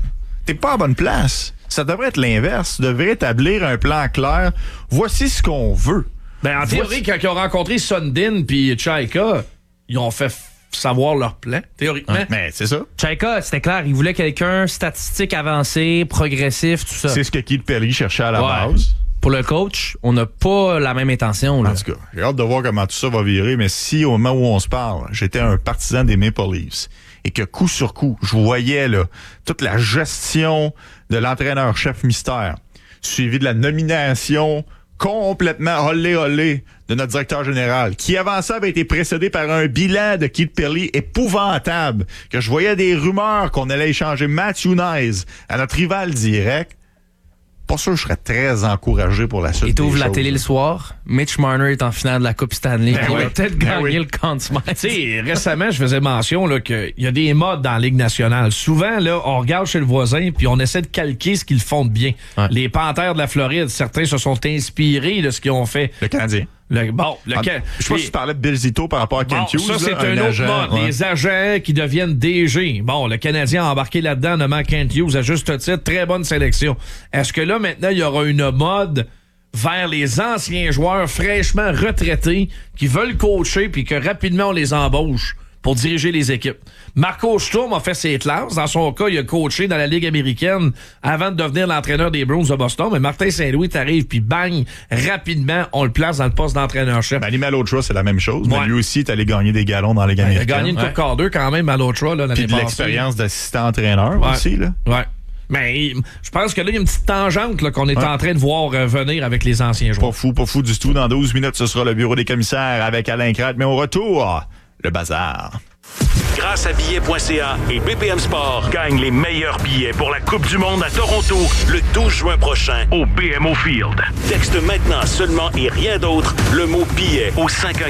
t'es pas à bonne place. Ça devrait être l'inverse. Tu devrais établir un plan clair. Voici ce qu'on veut. Ben, en théorie, quand ils ont rencontré Sundin puis Chaika, ils ont fait savoir leur plan, théoriquement. Mais c'est ça. Chaika, c'était clair, il voulait quelqu'un statistique avancé, progressif, tout ça. C'est ce que Keith Perry cherchait à la base. Pour le coach, on n'a pas la même intention. Là. En tout cas, j'ai hâte de voir comment tout ça va virer, mais si au moment où on se parle, j'étais un partisan des Maple Leafs et que coup sur coup, je voyais là, toute la gestion de l'entraîneur-chef mystère, suivi de la nomination complètement olé de notre directeur général, qui avant ça avait été précédé par un bilan de Keith Perry épouvantable, que je voyais des rumeurs qu'on allait échanger Matthew Knies à notre rival direct. Pas sûr que je serais très encouragé pour la suite. Et t'ouvres la télé le soir, Mitch Marner est en finale de la Coupe Stanley. Il va peut-être gagner le Conn Smythe. Tu sais, récemment, je faisais mention qu'il y a des modes dans la Ligue nationale. Souvent, là, on regarde chez le voisin puis on essaie de calquer ce qu'ils font de bien. Ouais. Les Panthères de la Floride, certains se sont inspirés de ce qu'ils ont fait. Le Canadien. Je sais pas si tu parlais de Bill Zito par rapport à Kent Hughes. Ça, c'est un autre mode. Ouais. Les agents qui deviennent DG. Bon, le Canadien a embarqué là-dedans, nommant Kent Hughes à juste titre. Très bonne sélection. Est-ce que là, maintenant, il y aura une mode vers les anciens joueurs fraîchement retraités qui veulent coacher puis que rapidement on les embauche pour diriger les équipes? Marco Sturm a fait ses classes. Dans son cas, il a coaché dans la Ligue américaine avant de devenir l'entraîneur des Bruins de Boston. Mais Martin Saint-Louis t'arrive, puis bang, rapidement, on le place dans le poste d'entraîneur-chef. Ben, Malhotra, c'est la même chose. Ouais. Mais lui aussi est allé gagner des galons dans la Ligue américaine. Il a gagné une Coupe Calder quand même, Malhotra, l'année passée. Puis de l'expérience d'assistant-entraîneur aussi, là. Ouais. Mais je pense que là, il y a une petite tangente là, qu'on est en train de voir venir avec les anciens joueurs. Pas fou du tout. Dans 12 minutes, ce sera le bureau des commissaires avec Alain Crête. Mais au retour, le bazar. Grâce à billets.ca et BPM Sport, gagne les meilleurs billets pour la Coupe du Monde à Toronto le 12 juin prochain au BMO Field. Texte maintenant seulement et rien d'autre le mot billet au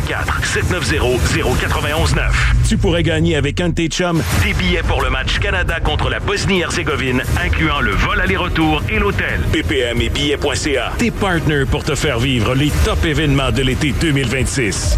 514-790-0919. Tu pourrais gagner avec un de tes chums des billets pour le match Canada contre la Bosnie-Herzégovine, incluant le vol aller-retour et l'hôtel. BPM et billets.ca, tes partenaires pour te faire vivre les top événements de l'été 2026.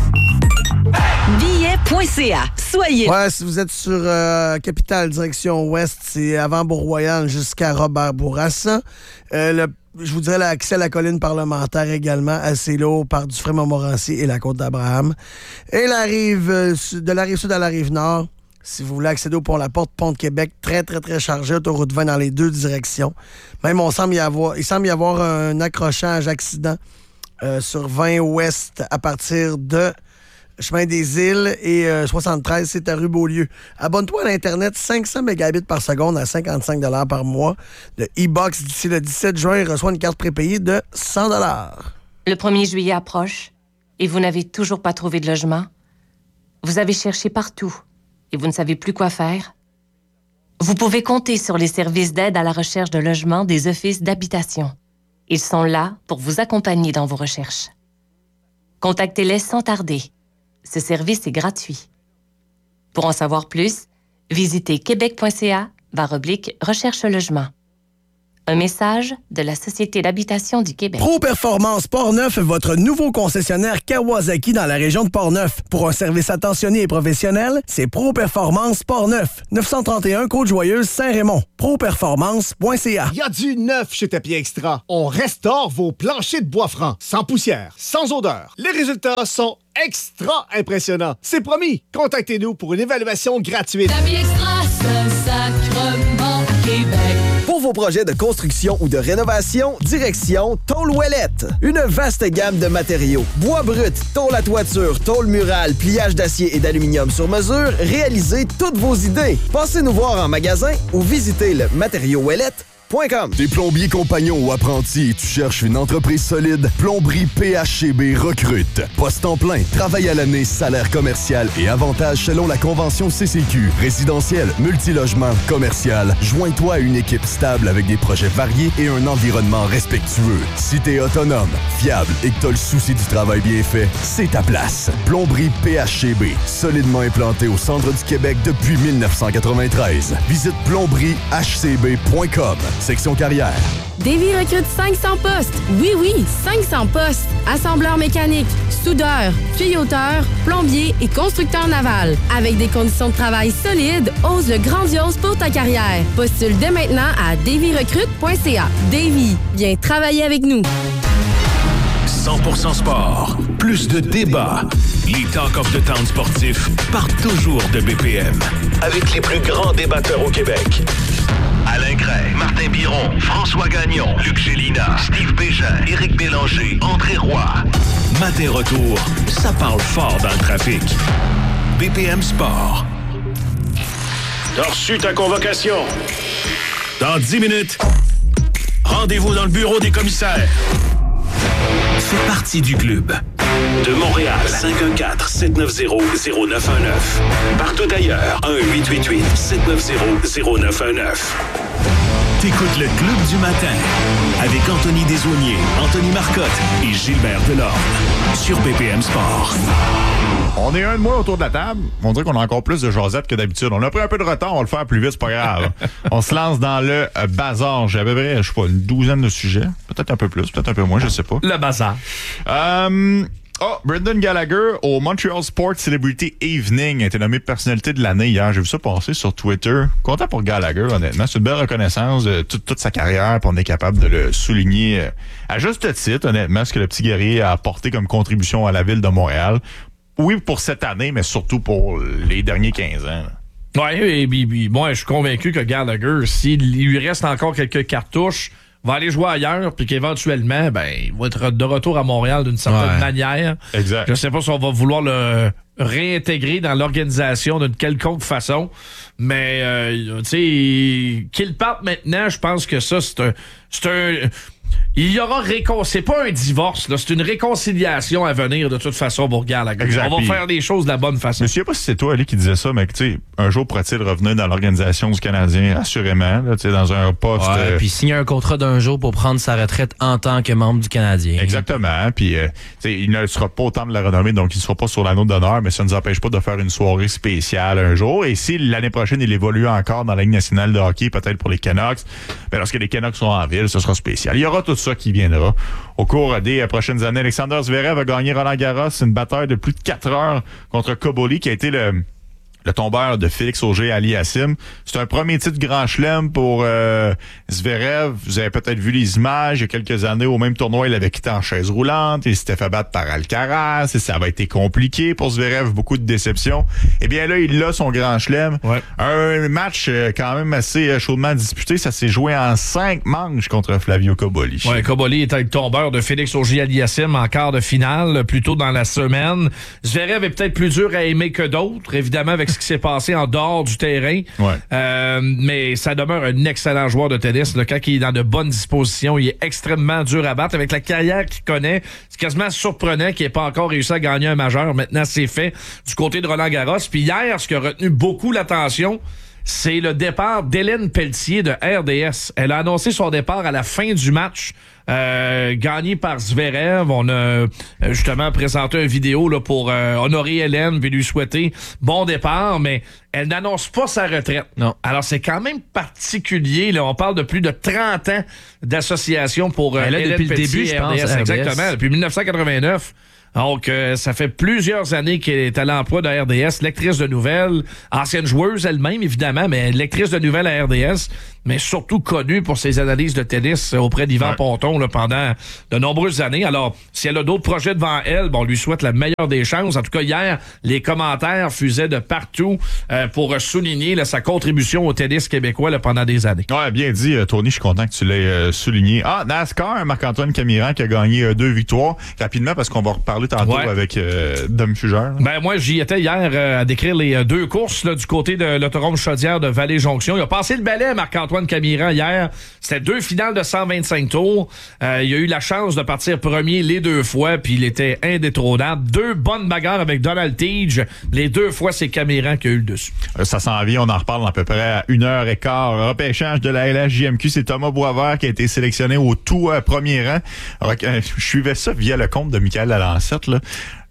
Billet.ca. Soyez. Ouais, si vous êtes sur Capitale, direction ouest, c'est avant Beau-Royal jusqu'à Robert-Bourassa. Je vous dirais l'accès à la colline parlementaire également, assez lourd par Dufresne-Montmorency et la Côte d'Abraham. Et la rive de la rive sud à la rive nord, si vous voulez accéder au pont-la-porte, pont de Québec, très, très, très chargé, autoroute 20 dans les deux directions. Même, il semble y avoir un accrochage accident sur 20 ouest à partir de Chemin des Îles et 73, c'est à rue Beaulieu. Abonne-toi à l'Internet, 500 mégabits par seconde à 55 $ par mois. Le e-box d'ici le 17 juin reçoit une carte prépayée de 100 $. Le 1er juillet approche et vous n'avez toujours pas trouvé de logement. Vous avez cherché partout et vous ne savez plus quoi faire. Vous pouvez compter sur les services d'aide à la recherche de logement des offices d'habitation. Ils sont là pour vous accompagner dans vos recherches. Contactez-les sans tarder. Ce service est gratuit. Pour en savoir plus, visitez québec.ca/recherche logement. Un message de la Société d'habitation du Québec. Pro Performance Portneuf, votre nouveau concessionnaire Kawasaki dans la région de Portneuf. Pour un service attentionné et professionnel, c'est Pro Performance Portneuf. 931 Côte-Joyeuse, Saint-Raymond. Properformance.ca. Il y a du neuf chez Tapis Extra. On restaure vos planchers de bois franc, sans poussière, sans odeur. Les résultats sont extra impressionnants. C'est promis. Contactez-nous pour une évaluation gratuite. Tapis Extra, Saint-Sacrement, Québec. Pour vos projets de construction ou de rénovation, direction Tôle Ouellette. Une vaste gamme de matériaux. Bois brut, tôle à toiture, tôle murale, pliage d'acier et d'aluminium sur mesure, réalisez toutes vos idées. Passez nous voir en magasin ou visitez le matériauxouellette.com. T'es plombier compagnon ou apprenti et tu cherches une entreprise solide? Plomberie PHCB recrute. Poste en plein, travail à l'année, salaire commercial et avantages selon la convention CCQ. Résidentiel, multilogement, commercial. Joins-toi à une équipe stable avec des projets variés et un environnement respectueux. Si t'es autonome, fiable et que t'as le souci du travail bien fait, c'est ta place. Plomberie PHCB, solidement implantée au centre du Québec depuis 1993. Visite plombriehcb.com. section carrière. Davy recrute 500 postes. Oui, 500 postes. Assembleur mécanique, soudeur, tuyauteur, plombier et constructeur naval. Avec des conditions de travail solides, ose le grandiose pour ta carrière. Postule dès maintenant à davyrecrute.ca. Davy, viens travailler avec nous. 100% sport. Plus de débats. Les Talk of the Town sportifs partent toujours de BPM. Avec les plus grands débatteurs au Québec. Alain Gray, Martin Biron, François Gagnon, Luc Gélina, Steve Bégin, Éric Bélanger, André Roy. Matin retour, ça parle fort dans le trafic. BPM Sport. T'as reçu ta convocation. Dans 10 minutes, rendez-vous dans le bureau des commissaires. Fais partie du club. De Montréal, 514-790-0919. Partout ailleurs, 1-888-790-0919. T'écoutes le Club du matin avec Anthony Desaulniers, Anthony Marcotte et Gilbert Delorme sur BPM Sport. On est un de moins autour de la table. On dirait qu'on a encore plus de jasette que d'habitude. On a pris un peu de retard, on va le faire plus vite, c'est pas grave. On se lance dans le bazar. J'ai à peu près, je sais pas, une douzaine de sujets. Peut-être un peu plus, peut-être un peu moins, je sais pas. Le bazar. Brendan Gallagher au Montreal Sports Celebrity Evening a été nommé personnalité de l'année hier. J'ai vu ça passer sur Twitter. Content pour Gallagher, honnêtement. C'est une belle reconnaissance de toute sa carrière, puis on est capable de le souligner à juste titre, honnêtement, ce que le petit guerrier a apporté comme contribution à la ville de Montréal. Oui, pour cette année, mais surtout pour les derniers 15 ans. Oui, et moi, je suis convaincu que Gallagher, s'il lui reste encore quelques cartouches, va aller jouer ailleurs, puis qu'éventuellement, il va être de retour à Montréal d'une certaine manière. Exact. Je sais pas si on va vouloir le réintégrer dans l'organisation d'une quelconque façon, mais tu sais, qu'il parte maintenant, je pense que ça, c'est un il y aura c'est pas un divorce, là, c'est une réconciliation à venir de toute façon pour Gallagher. Exact. On va faire des choses de la bonne façon. Je sais pas si c'est toi, Ali, qui disait ça, mais tu sais, un jour pourrait-il revenir dans l'organisation du Canadien, assurément, là, dans un poste. Puis signer un contrat d'un jour pour prendre sa retraite en tant que membre du Canadien. Exactement. Puis il ne sera pas au temps de la renommée, donc il ne sera pas sur l'anneau d'honneur, mais ça ne nous empêche pas de faire une soirée spéciale un jour. Et si l'année prochaine, il évolue encore dans la Ligue nationale de hockey, peut-être pour les Canucks, lorsque les Canucks sont en ville, ce sera spécial. Il y aura tout ça qui viendra. Au cours des prochaines années, Alexander Zverev a gagné Roland-Garros, une bataille de plus de 4 heures contre Cobolli, qui a été le tombeur de Félix Auger-Aliassime. C'est un premier titre Grand Chelem pour Zverev. Vous avez peut-être vu les images. Il y a quelques années, au même tournoi, il avait quitté en chaise roulante. Il s'était fait battre par Alcaraz. Et ça avait été compliqué pour Zverev. Beaucoup de déceptions. Eh bien là, il a son Grand Chelem. Ouais. Un match quand même assez chaudement disputé. Ça s'est joué en 5 manches contre Flavio Cobolli. Ouais, Cobolli était le tombeur de Félix Auger-Aliassime en quart de finale, plus tôt dans la semaine. Zverev est peut-être plus dur à aimer que d'autres, évidemment, avec ce qui s'est passé en dehors du terrain. Ouais. Mais ça demeure un excellent joueur de tennis. Là, quand il est dans de bonnes dispositions, il est extrêmement dur à battre. Avec la carrière qu'il connaît, c'est quasiment surprenant qu'il n'ait pas encore réussi à gagner un majeur. Maintenant, c'est fait du côté de Roland-Garros. Puis hier, ce qui a retenu beaucoup l'attention, c'est le départ d'Hélène Pelletier de RDS. Elle a annoncé son départ à la fin du match. Gagné par Zverev. On a justement présenté une vidéo là, pour honorer Hélène puis lui souhaiter bon départ, mais elle n'annonce pas sa retraite. Non. Alors c'est quand même particulier. Là. On parle de plus de 30 ans d'association pour Hélène depuis Pelletier, le début, je pense, RDS. Exactement, depuis 1989. Donc, ça fait plusieurs années qu'elle est à l'emploi de RDS, lectrice de nouvelles, ancienne joueuse elle-même, évidemment, mais lectrice de nouvelles à RDS, mais surtout connue pour ses analyses de tennis auprès d'Yvan Ponton là, pendant de nombreuses années. Alors, si elle a d'autres projets devant elle, on lui souhaite la meilleure des chances. En tout cas, hier, les commentaires fusaient de partout pour souligner là, sa contribution au tennis québécois là, pendant des années. Ouais, bien dit, Tony, je suis content que tu l'aies souligné. NASCAR, Marc-Antoine Camiran qui a gagné 2 victoires. Rapidement, parce qu'on va reparler tantôt avec Dom Fugère. Ben moi, j'y étais hier à décrire les 2 courses là, du côté de l'autodrome Chaudière de Vallée-Jonction. Il a passé le balai, Marc-Antoine Camiran, hier. C'était 2 finales de 125 tours. Il a eu la chance de partir premier les 2 fois, puis il était indétrônable. 2 bonnes bagarres avec Donald Tige. Les 2 fois, c'est Camiran qui a eu le dessus. Ça s'en vient, on en reparle à peu près à 1h15. Repêchage de la LHJMQ, c'est Thomas Boisvert qui a été sélectionné au tout premier rang. Alors, je suivais ça via le compte de Michael Lalancette, là.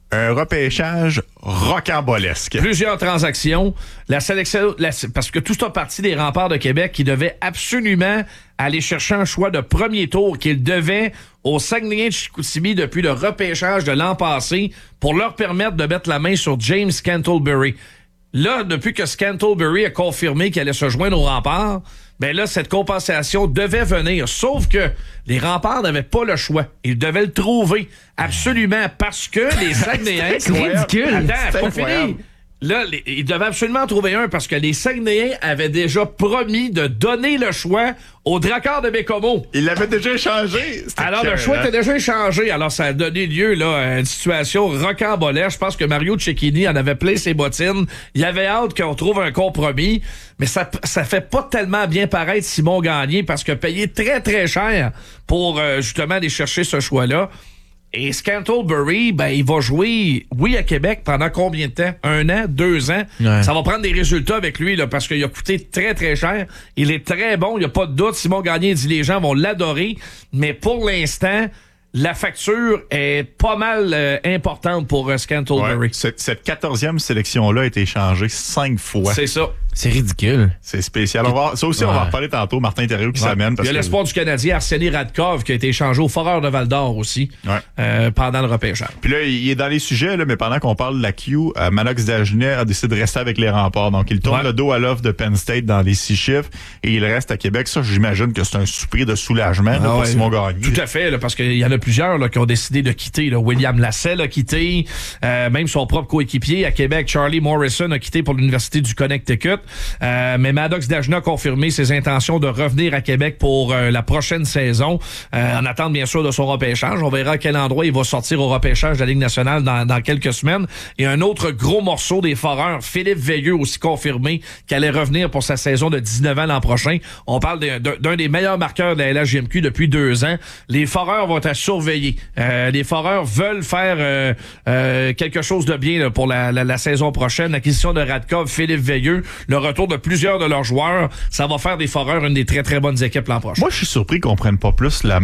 un repêchage rocambolesque. Plusieurs transactions. La sélection, parce que tout ça parti des Remparts de Québec qui devaient absolument aller chercher un choix de premier tour qu'ils devaient aux Saguenayens de Chicoutimi depuis le repêchage de l'an passé pour leur permettre de mettre la main sur James Scantlebury. Là, depuis que Scantlebury a confirmé qu'il allait se joindre aux Remparts, ben là, cette compensation devait venir. Sauf que les Remparts n'avaient pas le choix. Ils devaient le trouver absolument parce que les Saguenayens... C'est ridicule. Attends, pas fini. Là, ils devaient absolument trouver un parce que les Saguenayens avaient déjà promis de donner le choix aux Dracars de Bécomo. Ils l'avaient déjà échangé. Alors, le choix était déjà échangé. Alors, ça a donné lieu là, à une situation rocambolesque. Je pense que Mario Cecchini en avait plein ses bottines. Il avait hâte qu'on trouve un compromis. Mais ça fait pas tellement bien paraître Simon Gagné parce que payer très, très cher pour justement aller chercher ce choix-là. Et Scantlebury, ben, il va jouer, oui, à Québec pendant combien de temps? 1 an, 2 ans? Ouais. Ça va prendre des résultats avec lui, là, parce qu'il a coûté très, très cher. Il est très bon, il n'y a pas de doute. Simon Gagné dit les gens vont l'adorer. Mais pour l'instant, la facture est pas mal importante pour Scantlebury. Ouais, cette 14e sélection-là a été échangée 5 fois. C'est ça. C'est ridicule. C'est spécial. On va en reparler tantôt. Martin Thériault qui s'amène. Il y a l'espoir du Canadien, Arseny Radkov, qui a été échangé au Foreurs de Val-d'Or aussi pendant le repêchage. Puis là, il est dans les sujets, là, mais pendant qu'on parle de la Q, Manox Dagenet a décidé de rester avec les Remparts. Donc, il tourne le dos à l'offre de Penn State dans les 6 chiffres et il reste à Québec. Ça, j'imagine que c'est un soupir de soulagement pour Simon Gagné. Tout à fait, là, parce qu'il y en a plusieurs là, qui ont décidé de quitter. Là. William Lassell a quitté, même son propre coéquipier à Québec, Charlie Morrison a quitté pour l'Université du Connecticut. Mais Maddox Dagenet a confirmé ses intentions de revenir à Québec pour la prochaine saison, en attente bien sûr de son repêchage. On verra à quel endroit il va sortir au repêchage de la Ligue nationale dans quelques semaines. Et un autre gros morceau des Foreurs, Philippe Veilleux, aussi confirmé qu'il allait revenir pour sa saison de 19 ans l'an prochain. On parle d'un des meilleurs marqueurs de la LHJMQ depuis 2 ans. Les Foreurs vont être surveillés. Les Foreurs veulent faire quelque chose de bien là, pour la saison prochaine. L'acquisition de Radkov, Philippe Veilleux, le retour de plusieurs de leurs joueurs, ça va faire des Foreurs une des très très bonnes équipes l'an prochain. Moi, je suis surpris qu'on prenne pas plus le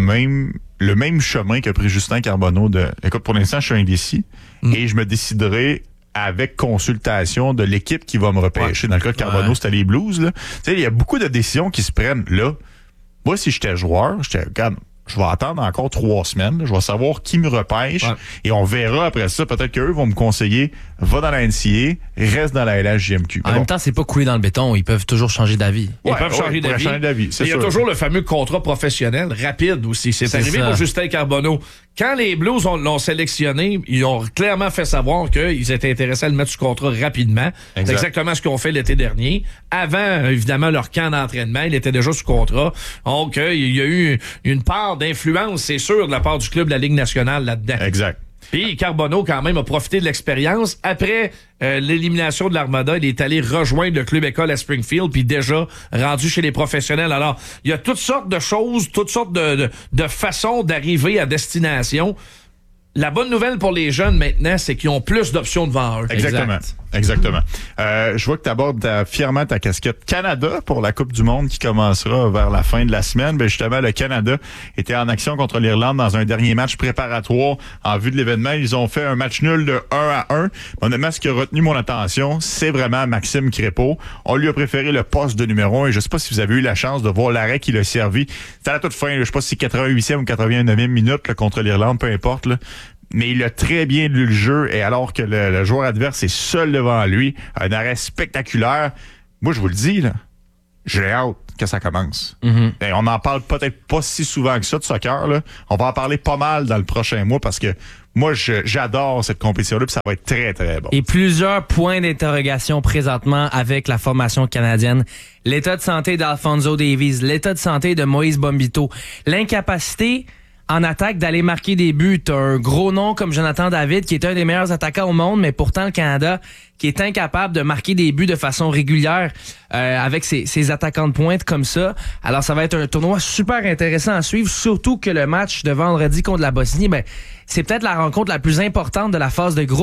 même chemin qu'a pris Justin Carbonneau. Écoute, pour l'instant, je suis indécis et je me déciderai avec consultation de l'équipe qui va me repêcher. Dans le cas de Carbonneau, c'était les Blues. Tu sais, il y a beaucoup de décisions qui se prennent là. Moi, si j'étais joueur, regarde, je vais attendre encore 3 semaines. Là, je vais savoir qui me repêche et on verra après ça. Peut-être qu'eux vont me conseiller, va dans la NCA, reste dans la LHJMQ. En même temps, c'est pas coulé dans le béton. Ils peuvent toujours changer d'avis. Ils peuvent changer d'avis. Il y a toujours le fameux contrat professionnel rapide aussi. C'est arrivé pour Justin Carbonneau. Quand les Blues l'ont sélectionné, ils ont clairement fait savoir qu'ils étaient intéressés à le mettre sous contrat rapidement. C'est exactement ce qu'ils ont fait l'été dernier. Avant, évidemment, leur camp d'entraînement, il était déjà sous contrat. Donc, il y a eu une part d'influence, c'est sûr, de la part du club de la Ligue nationale là-dedans. Exact. Puis Carbonneau, quand même, a profité de l'expérience. Après l'élimination de l'Armada, il est allé rejoindre le club école à Springfield, puis déjà rendu chez les professionnels. Alors, il y a toutes sortes de choses, toutes sortes de façons d'arriver à destination. La bonne nouvelle pour les jeunes maintenant, c'est qu'ils ont plus d'options devant eux. Exactement. Je vois que tu abordes fièrement ta casquette Canada pour la Coupe du monde qui commencera vers la fin de la semaine. Ben justement, le Canada était en action contre l'Irlande dans un dernier match préparatoire en vue de l'événement. Ils ont fait un match nul de 1-1. Honnêtement, ce qui a retenu mon attention, c'est vraiment Maxime Crépeau. On lui a préféré le poste de numéro 1 et je sais pas si vous avez eu la chance de voir l'arrêt qu'il a servi. C'était à la toute fin, je sais pas si c'est 88e ou 89e minute là, contre l'Irlande, peu importe. Là. Mais il a très bien lu le jeu et alors que le joueur adverse est seul devant lui, un arrêt spectaculaire. Moi, je vous le dis, là, j'ai hâte que ça commence. Et on n'en parle peut-être pas si souvent que ça de soccer. Là. On va en parler pas mal dans le prochain mois parce que moi, j'adore cette compétition-là puis ça va être très, très bon. Et plusieurs points d'interrogation présentement avec la formation canadienne. L'état de santé d'Alphonso Davies, l'état de santé de Moïse Bombito, l'incapacité en attaque d'aller marquer des buts. T'as un gros nom comme Jonathan David qui est un des meilleurs attaquants au monde, mais pourtant le Canada qui est incapable de marquer des buts de façon régulière avec ses attaquants de pointe comme ça. Alors ça va être un tournoi super intéressant à suivre, surtout que le match de vendredi contre la Bosnie, ben c'est peut-être la rencontre la plus importante de la phase de groupe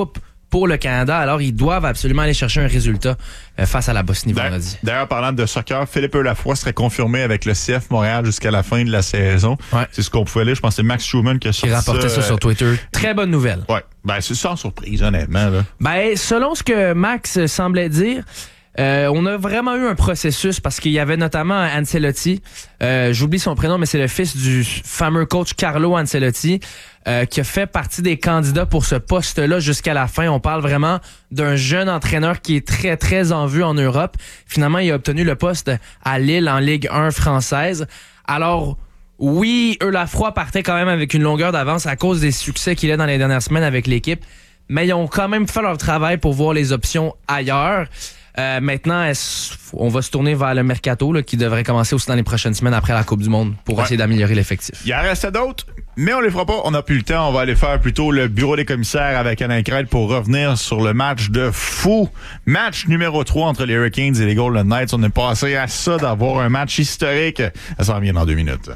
pour le Canada. Alors, ils doivent absolument aller chercher un résultat face à la Bosnie vendredi. D'ailleurs, parlant de soccer, Philippe Lafroy serait confirmé avec le CF Montréal jusqu'à la fin de la saison. Ouais. C'est ce qu'on pouvait lire. Je pense que c'est Max Schumann qui a sorti rapporté ça sur Twitter. Très bonne nouvelle. Ouais. Ben, c'est sans surprise, honnêtement. Là. Ben, selon ce que Max semblait dire, on a vraiment eu un processus parce qu'il y avait notamment Ancelotti, j'oublie son prénom, mais c'est le fils du fameux coach Carlo Ancelotti, qui a fait partie des candidats pour ce poste-là jusqu'à la fin. On parle vraiment d'un jeune entraîneur qui est très, très en vue en Europe. Finalement, il a obtenu le poste à Lille en Ligue 1 française. Alors, oui, Lafroy partait quand même avec une longueur d'avance à cause des succès qu'il a dans les dernières semaines avec l'équipe, mais ils ont quand même fait leur travail pour voir les options ailleurs. Maintenant, on va se tourner vers le mercato là, qui devrait commencer aussi dans les prochaines semaines après la Coupe du Monde pour essayer d'améliorer l'effectif. Il en reste d'autres, mais on les fera pas. On n'a plus le temps. On va aller faire plutôt le bureau des commissaires avec Alain Crête pour revenir sur le match de fou. Match numéro 3 entre les Hurricanes et les Golden Knights. On est passé à ça d'avoir un match historique. Ça s'en vient dans 2 minutes.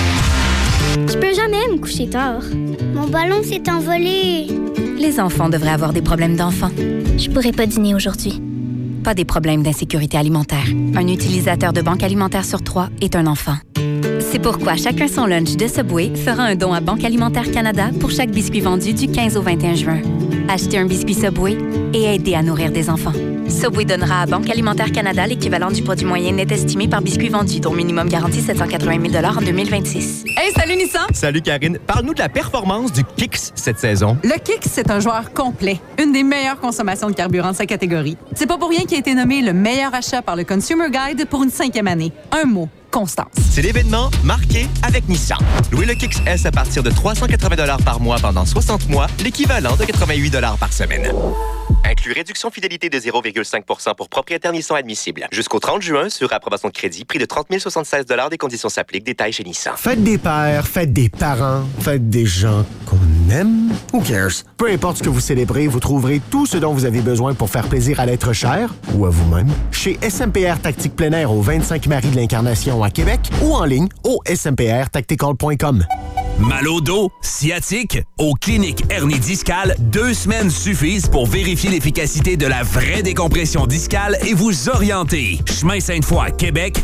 Je peux jamais me coucher tard. Mon ballon s'est envolé. Les enfants devraient avoir des problèmes d'enfants. Je pourrais pas dîner aujourd'hui. Pas des problèmes d'insécurité alimentaire. Un utilisateur de Banque Alimentaire sur 3 est un enfant. C'est pourquoi Chacun son lunch de Subway fera un don à Banque Alimentaire Canada pour chaque biscuit vendu du 15 au 21 juin. Achetez un biscuit Subway et aidez à nourrir des enfants. Subway donnera à Banque Alimentaire Canada l'équivalent du produit moyen net estimé par biscuit vendu, dont minimum garanti 780 000 $ en 2026. Hey, salut Nissan! Salut Karine. Parle-nous de la performance du Kicks cette saison. Le Kicks, c'est un joueur complet. Une des meilleures consommations de carburant de sa catégorie. C'est pas pour rien qu'il a été nommé le meilleur achat par le Consumer Guide pour une 5e année. Un mot. Constance. C'est l'événement marqué avec Nissan. Louez le Kicks S à partir de 380 $ par mois pendant 60 mois, l'équivalent de 88 $ par semaine. Inclut réduction fidélité de 0,5 % pour propriétaire Nissan admissible. Jusqu'au 30 juin, sur approbation de crédit, prix de 30 076 $. Des conditions s'appliquent. Détails chez Nissan. Faites des pères, faites des parents, faites des gens qu'on aime. Who cares? Peu importe ce que vous célébrez, vous trouverez tout ce dont vous avez besoin pour faire plaisir à l'être cher ou à vous-même chez SMPR Tactique plein air au 25 Marie de l'Incarnation à Québec ou en ligne au smprtactical.com. Mal au dos, sciatique, aux cliniques hernie discale, 2 semaines suffisent pour vérifier l'efficacité de la vraie décompression discale et vous orienter. Chemin Sainte-Foy, Québec,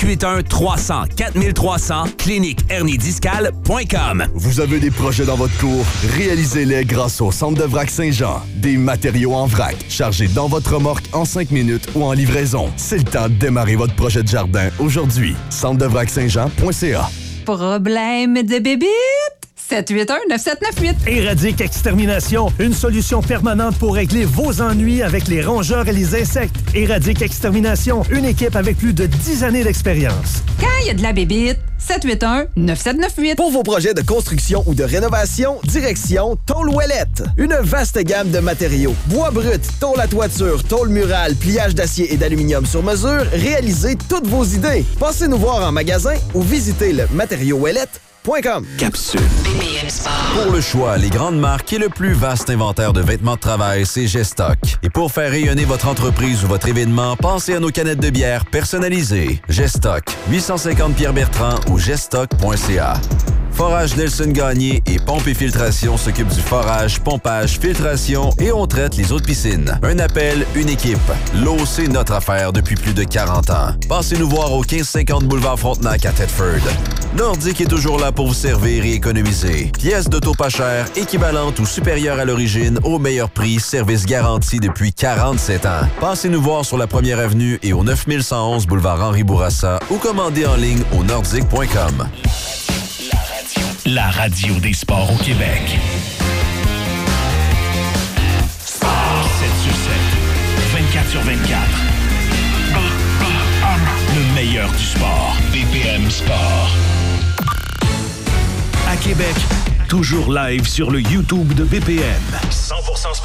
581-300-4300, cliniqueherniediscale.com. Vous avez des projets dans votre cour? Réalisez-les grâce au Centre de Vrac Saint-Jean. Des matériaux en vrac, chargés dans votre remorque en 5 minutes ou en livraison. C'est le temps de démarrer votre projet de jardin aujourd'hui. centredevrac-saint-jean.ca. Problème de bébite? 781-9798. Éradique Extermination, une solution permanente pour régler vos ennuis avec les rongeurs et les insectes. Éradique Extermination, une équipe avec plus de 10 années d'expérience. Quand il y a de la bébite, 781-9798. Pour vos projets de construction ou de rénovation, direction Tôle Ouellette. Une vaste gamme de matériaux. Bois brut, tôle à toiture, tôle murale, pliage d'acier et d'aluminium sur mesure. Réalisez toutes vos idées. Passez nous voir en magasin ou visitez le matériauxouellette.com. Capsule. Pour le choix, les grandes marques et le plus vaste inventaire de vêtements de travail, c'est Gestock. Et pour faire rayonner votre entreprise ou votre événement, pensez à nos canettes de bière personnalisées. Gestock, 850 Pierre-Bertrand ou gestock.ca. Forage Nelson Gagné et Pompe et Filtration s'occupent du forage, pompage, filtration et on traite les autres piscines. Un appel, une équipe. L'eau, c'est notre affaire depuis plus de 40 ans. Passez nous voir au 1550 boulevard Frontenac à Thetford. Nordique est toujours là pour vous servir et économiser. Pièces d'auto pas chères, équivalentes ou supérieures à l'origine, au meilleur prix, service garanti depuis 47 ans. Passez nous voir sur la 1er avenue et au 9111 boulevard Henri Bourassa ou commandez en ligne au nordique.com. La radio des sports au Québec. 7 sur 7, 24 sur 24. Le meilleur du sport. BPM Sport. À Québec, toujours live sur le YouTube de BPM. 100% sport.